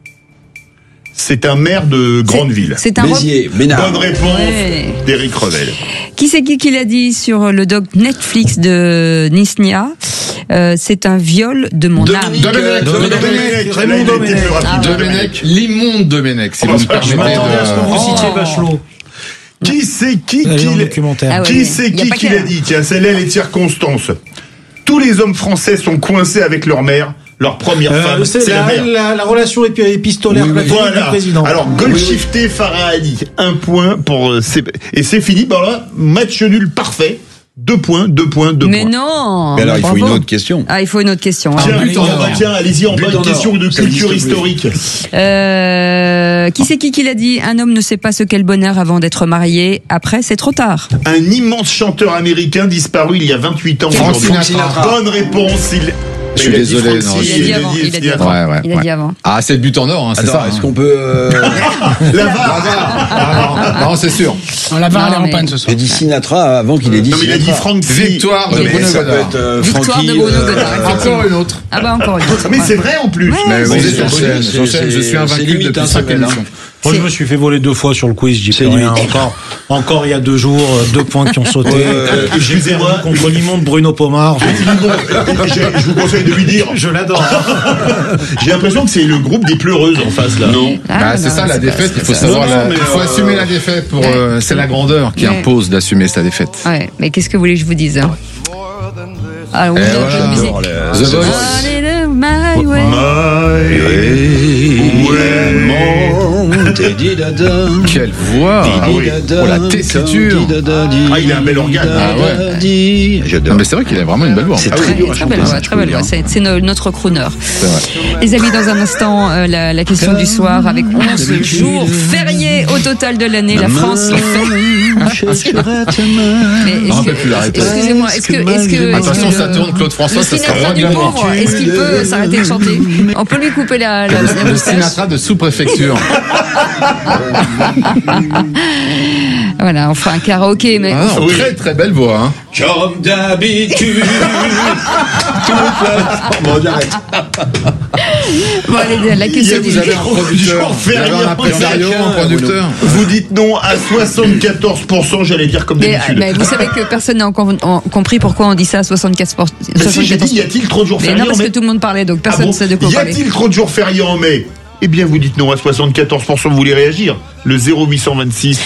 D: C'est un maire de grande
B: c'est,
D: ville.
B: C'est un
C: Béziers, Bénard.
D: Bonne réponse ouais. d'Éric Revel.
B: Qui c'est qui qui l'a dit sur le doc Netflix de Nisnia? Euh, c'est un viol de mon âme.
A: Domenech, Domenech,
D: Raymond Domenech.
A: Domenech, l'immonde Domenech, si vous me permettez.
E: Je m'attendais à ce que vous citiez Bachelot.
D: Qui c'est qui qui l'a
E: ah
D: Qui c'est qui qui l'a dit? Tiens, c'est là les circonstances. Tous les hommes français sont coincés avec leur mère. Leur première euh, femme, c'est, c'est la, la mère.
E: La, la relation épistolaire oui, oui, voilà. du président.
D: Alors, Golshifté, oui. Farah Ali, un point pour... C'est, et c'est fini, ben là, match nul parfait. Deux points, deux points, deux
B: Mais
D: points.
B: Mais non.
C: Mais alors, il faut une autre question.
B: Ah, il faut une autre question.
D: Tiens,
B: ah,
D: en bas, tiens, allez-y, en bas, une question de culture historique.
B: Euh, qui c'est qui qui l'a dit? Un homme ne sait pas ce qu'est le bonheur avant d'être marié. Après, c'est trop tard.
D: Un immense chanteur américain disparu il y a vingt-huit ans.
A: Frank Sinatra.
D: Bonne réponse. Il...
A: Je suis désolé, non.
B: Il a dit avant. Il a dit avant.
A: Ouais, ouais,
B: il a dit avant.
A: Ah, c'est le but en or, hein, c'est
C: Attends,
A: ça.
C: Est-ce
A: hein.
C: qu'on peut euh...
D: la V A R?
A: Non, c'est sûr.
E: Non, la V A R, elle est en panne ce soir.
C: J'ai dit Sinatra avant qu'il ait dit.
D: Non, mais il a dit Franck.
A: Victoire de Bruno Godard.
B: Victoire de Bruno Godard.
A: Encore une autre.
B: Ah bah encore une autre.
D: Mais c'est vrai en plus.
A: Mais bon, j'enchaîne, j'enchaîne, je suis invaincu depuis cinq émissions.
E: Moi, je me suis fait voler deux fois sur le quiz, j'y sais rien. Encore, encore il y a deux jours, deux points qui ont sauté.
D: Euh,
E: J'ai perdu contre l'immonde Bruno Pomar.
D: Je vous conseille de lui dire.
E: Je l'adore.
D: J'ai l'impression que c'est le groupe des pleureuses en face là.
A: Non. Ah, bah, c'est non, ça la défaite. Il faut savoir, non, la, il faut euh, assumer la défaite. Pour, euh, c'est la grandeur qui ouais. impose d'assumer sa défaite.
B: Ouais. Mais qu'est-ce que vous voulez que je vous dise? Ah, on
A: voilà. The Voice.
B: My way.
A: Quelle voix! Ah oui. Oh, la tessiture!
D: Ah, il a un bel organe.
A: Ah ouais. Non, mais c'est vrai qu'il a vraiment une belle voix.
B: C'est très, très, très belle voix, très belle voix. C'est, c'est notre crooner. Les amis, dans un instant, euh, la, la question du soir avec onze jours fériés au total de l'année. La France fait.
A: Mais on ne peut plus l'arrêter.
B: Excusez-moi, est-ce que, est-ce que
A: attention, ça tourne. Claude François, ça sera
B: du pauvre. Est-ce qu'il peut s'arrêter de chanter? On peut lui couper la la
A: le Sinatra de sous-préfecture.
B: Voilà, on fera un karaoké, mais.
A: Ah, oui. Très très belle voix. Hein.
Q: Comme d'habitude.
D: Bon, j'arrête.
B: Bon, allez, la question
A: vous avez un producteur, vous avez un impresario, un producteur.
D: Vous dites non à soixante-quatorze pour cent, j'allais dire comme d'habitude.
B: Mais, mais vous savez que personne n'a encore compris pourquoi on dit ça à soixante-quatorze pour cent.
D: Mais si, j'ai dit, y a-t-il trop de jours fériés en mai?
B: Non, parce que tout le monde parlait, donc personne ne sait de quoi
D: y
B: parler.
D: Y a-t-il trop de jours fériés en mai? Eh bien, vous dites non à soixante-quatorze pour cent, vous voulez réagir. Le zéro huit cent vingt-six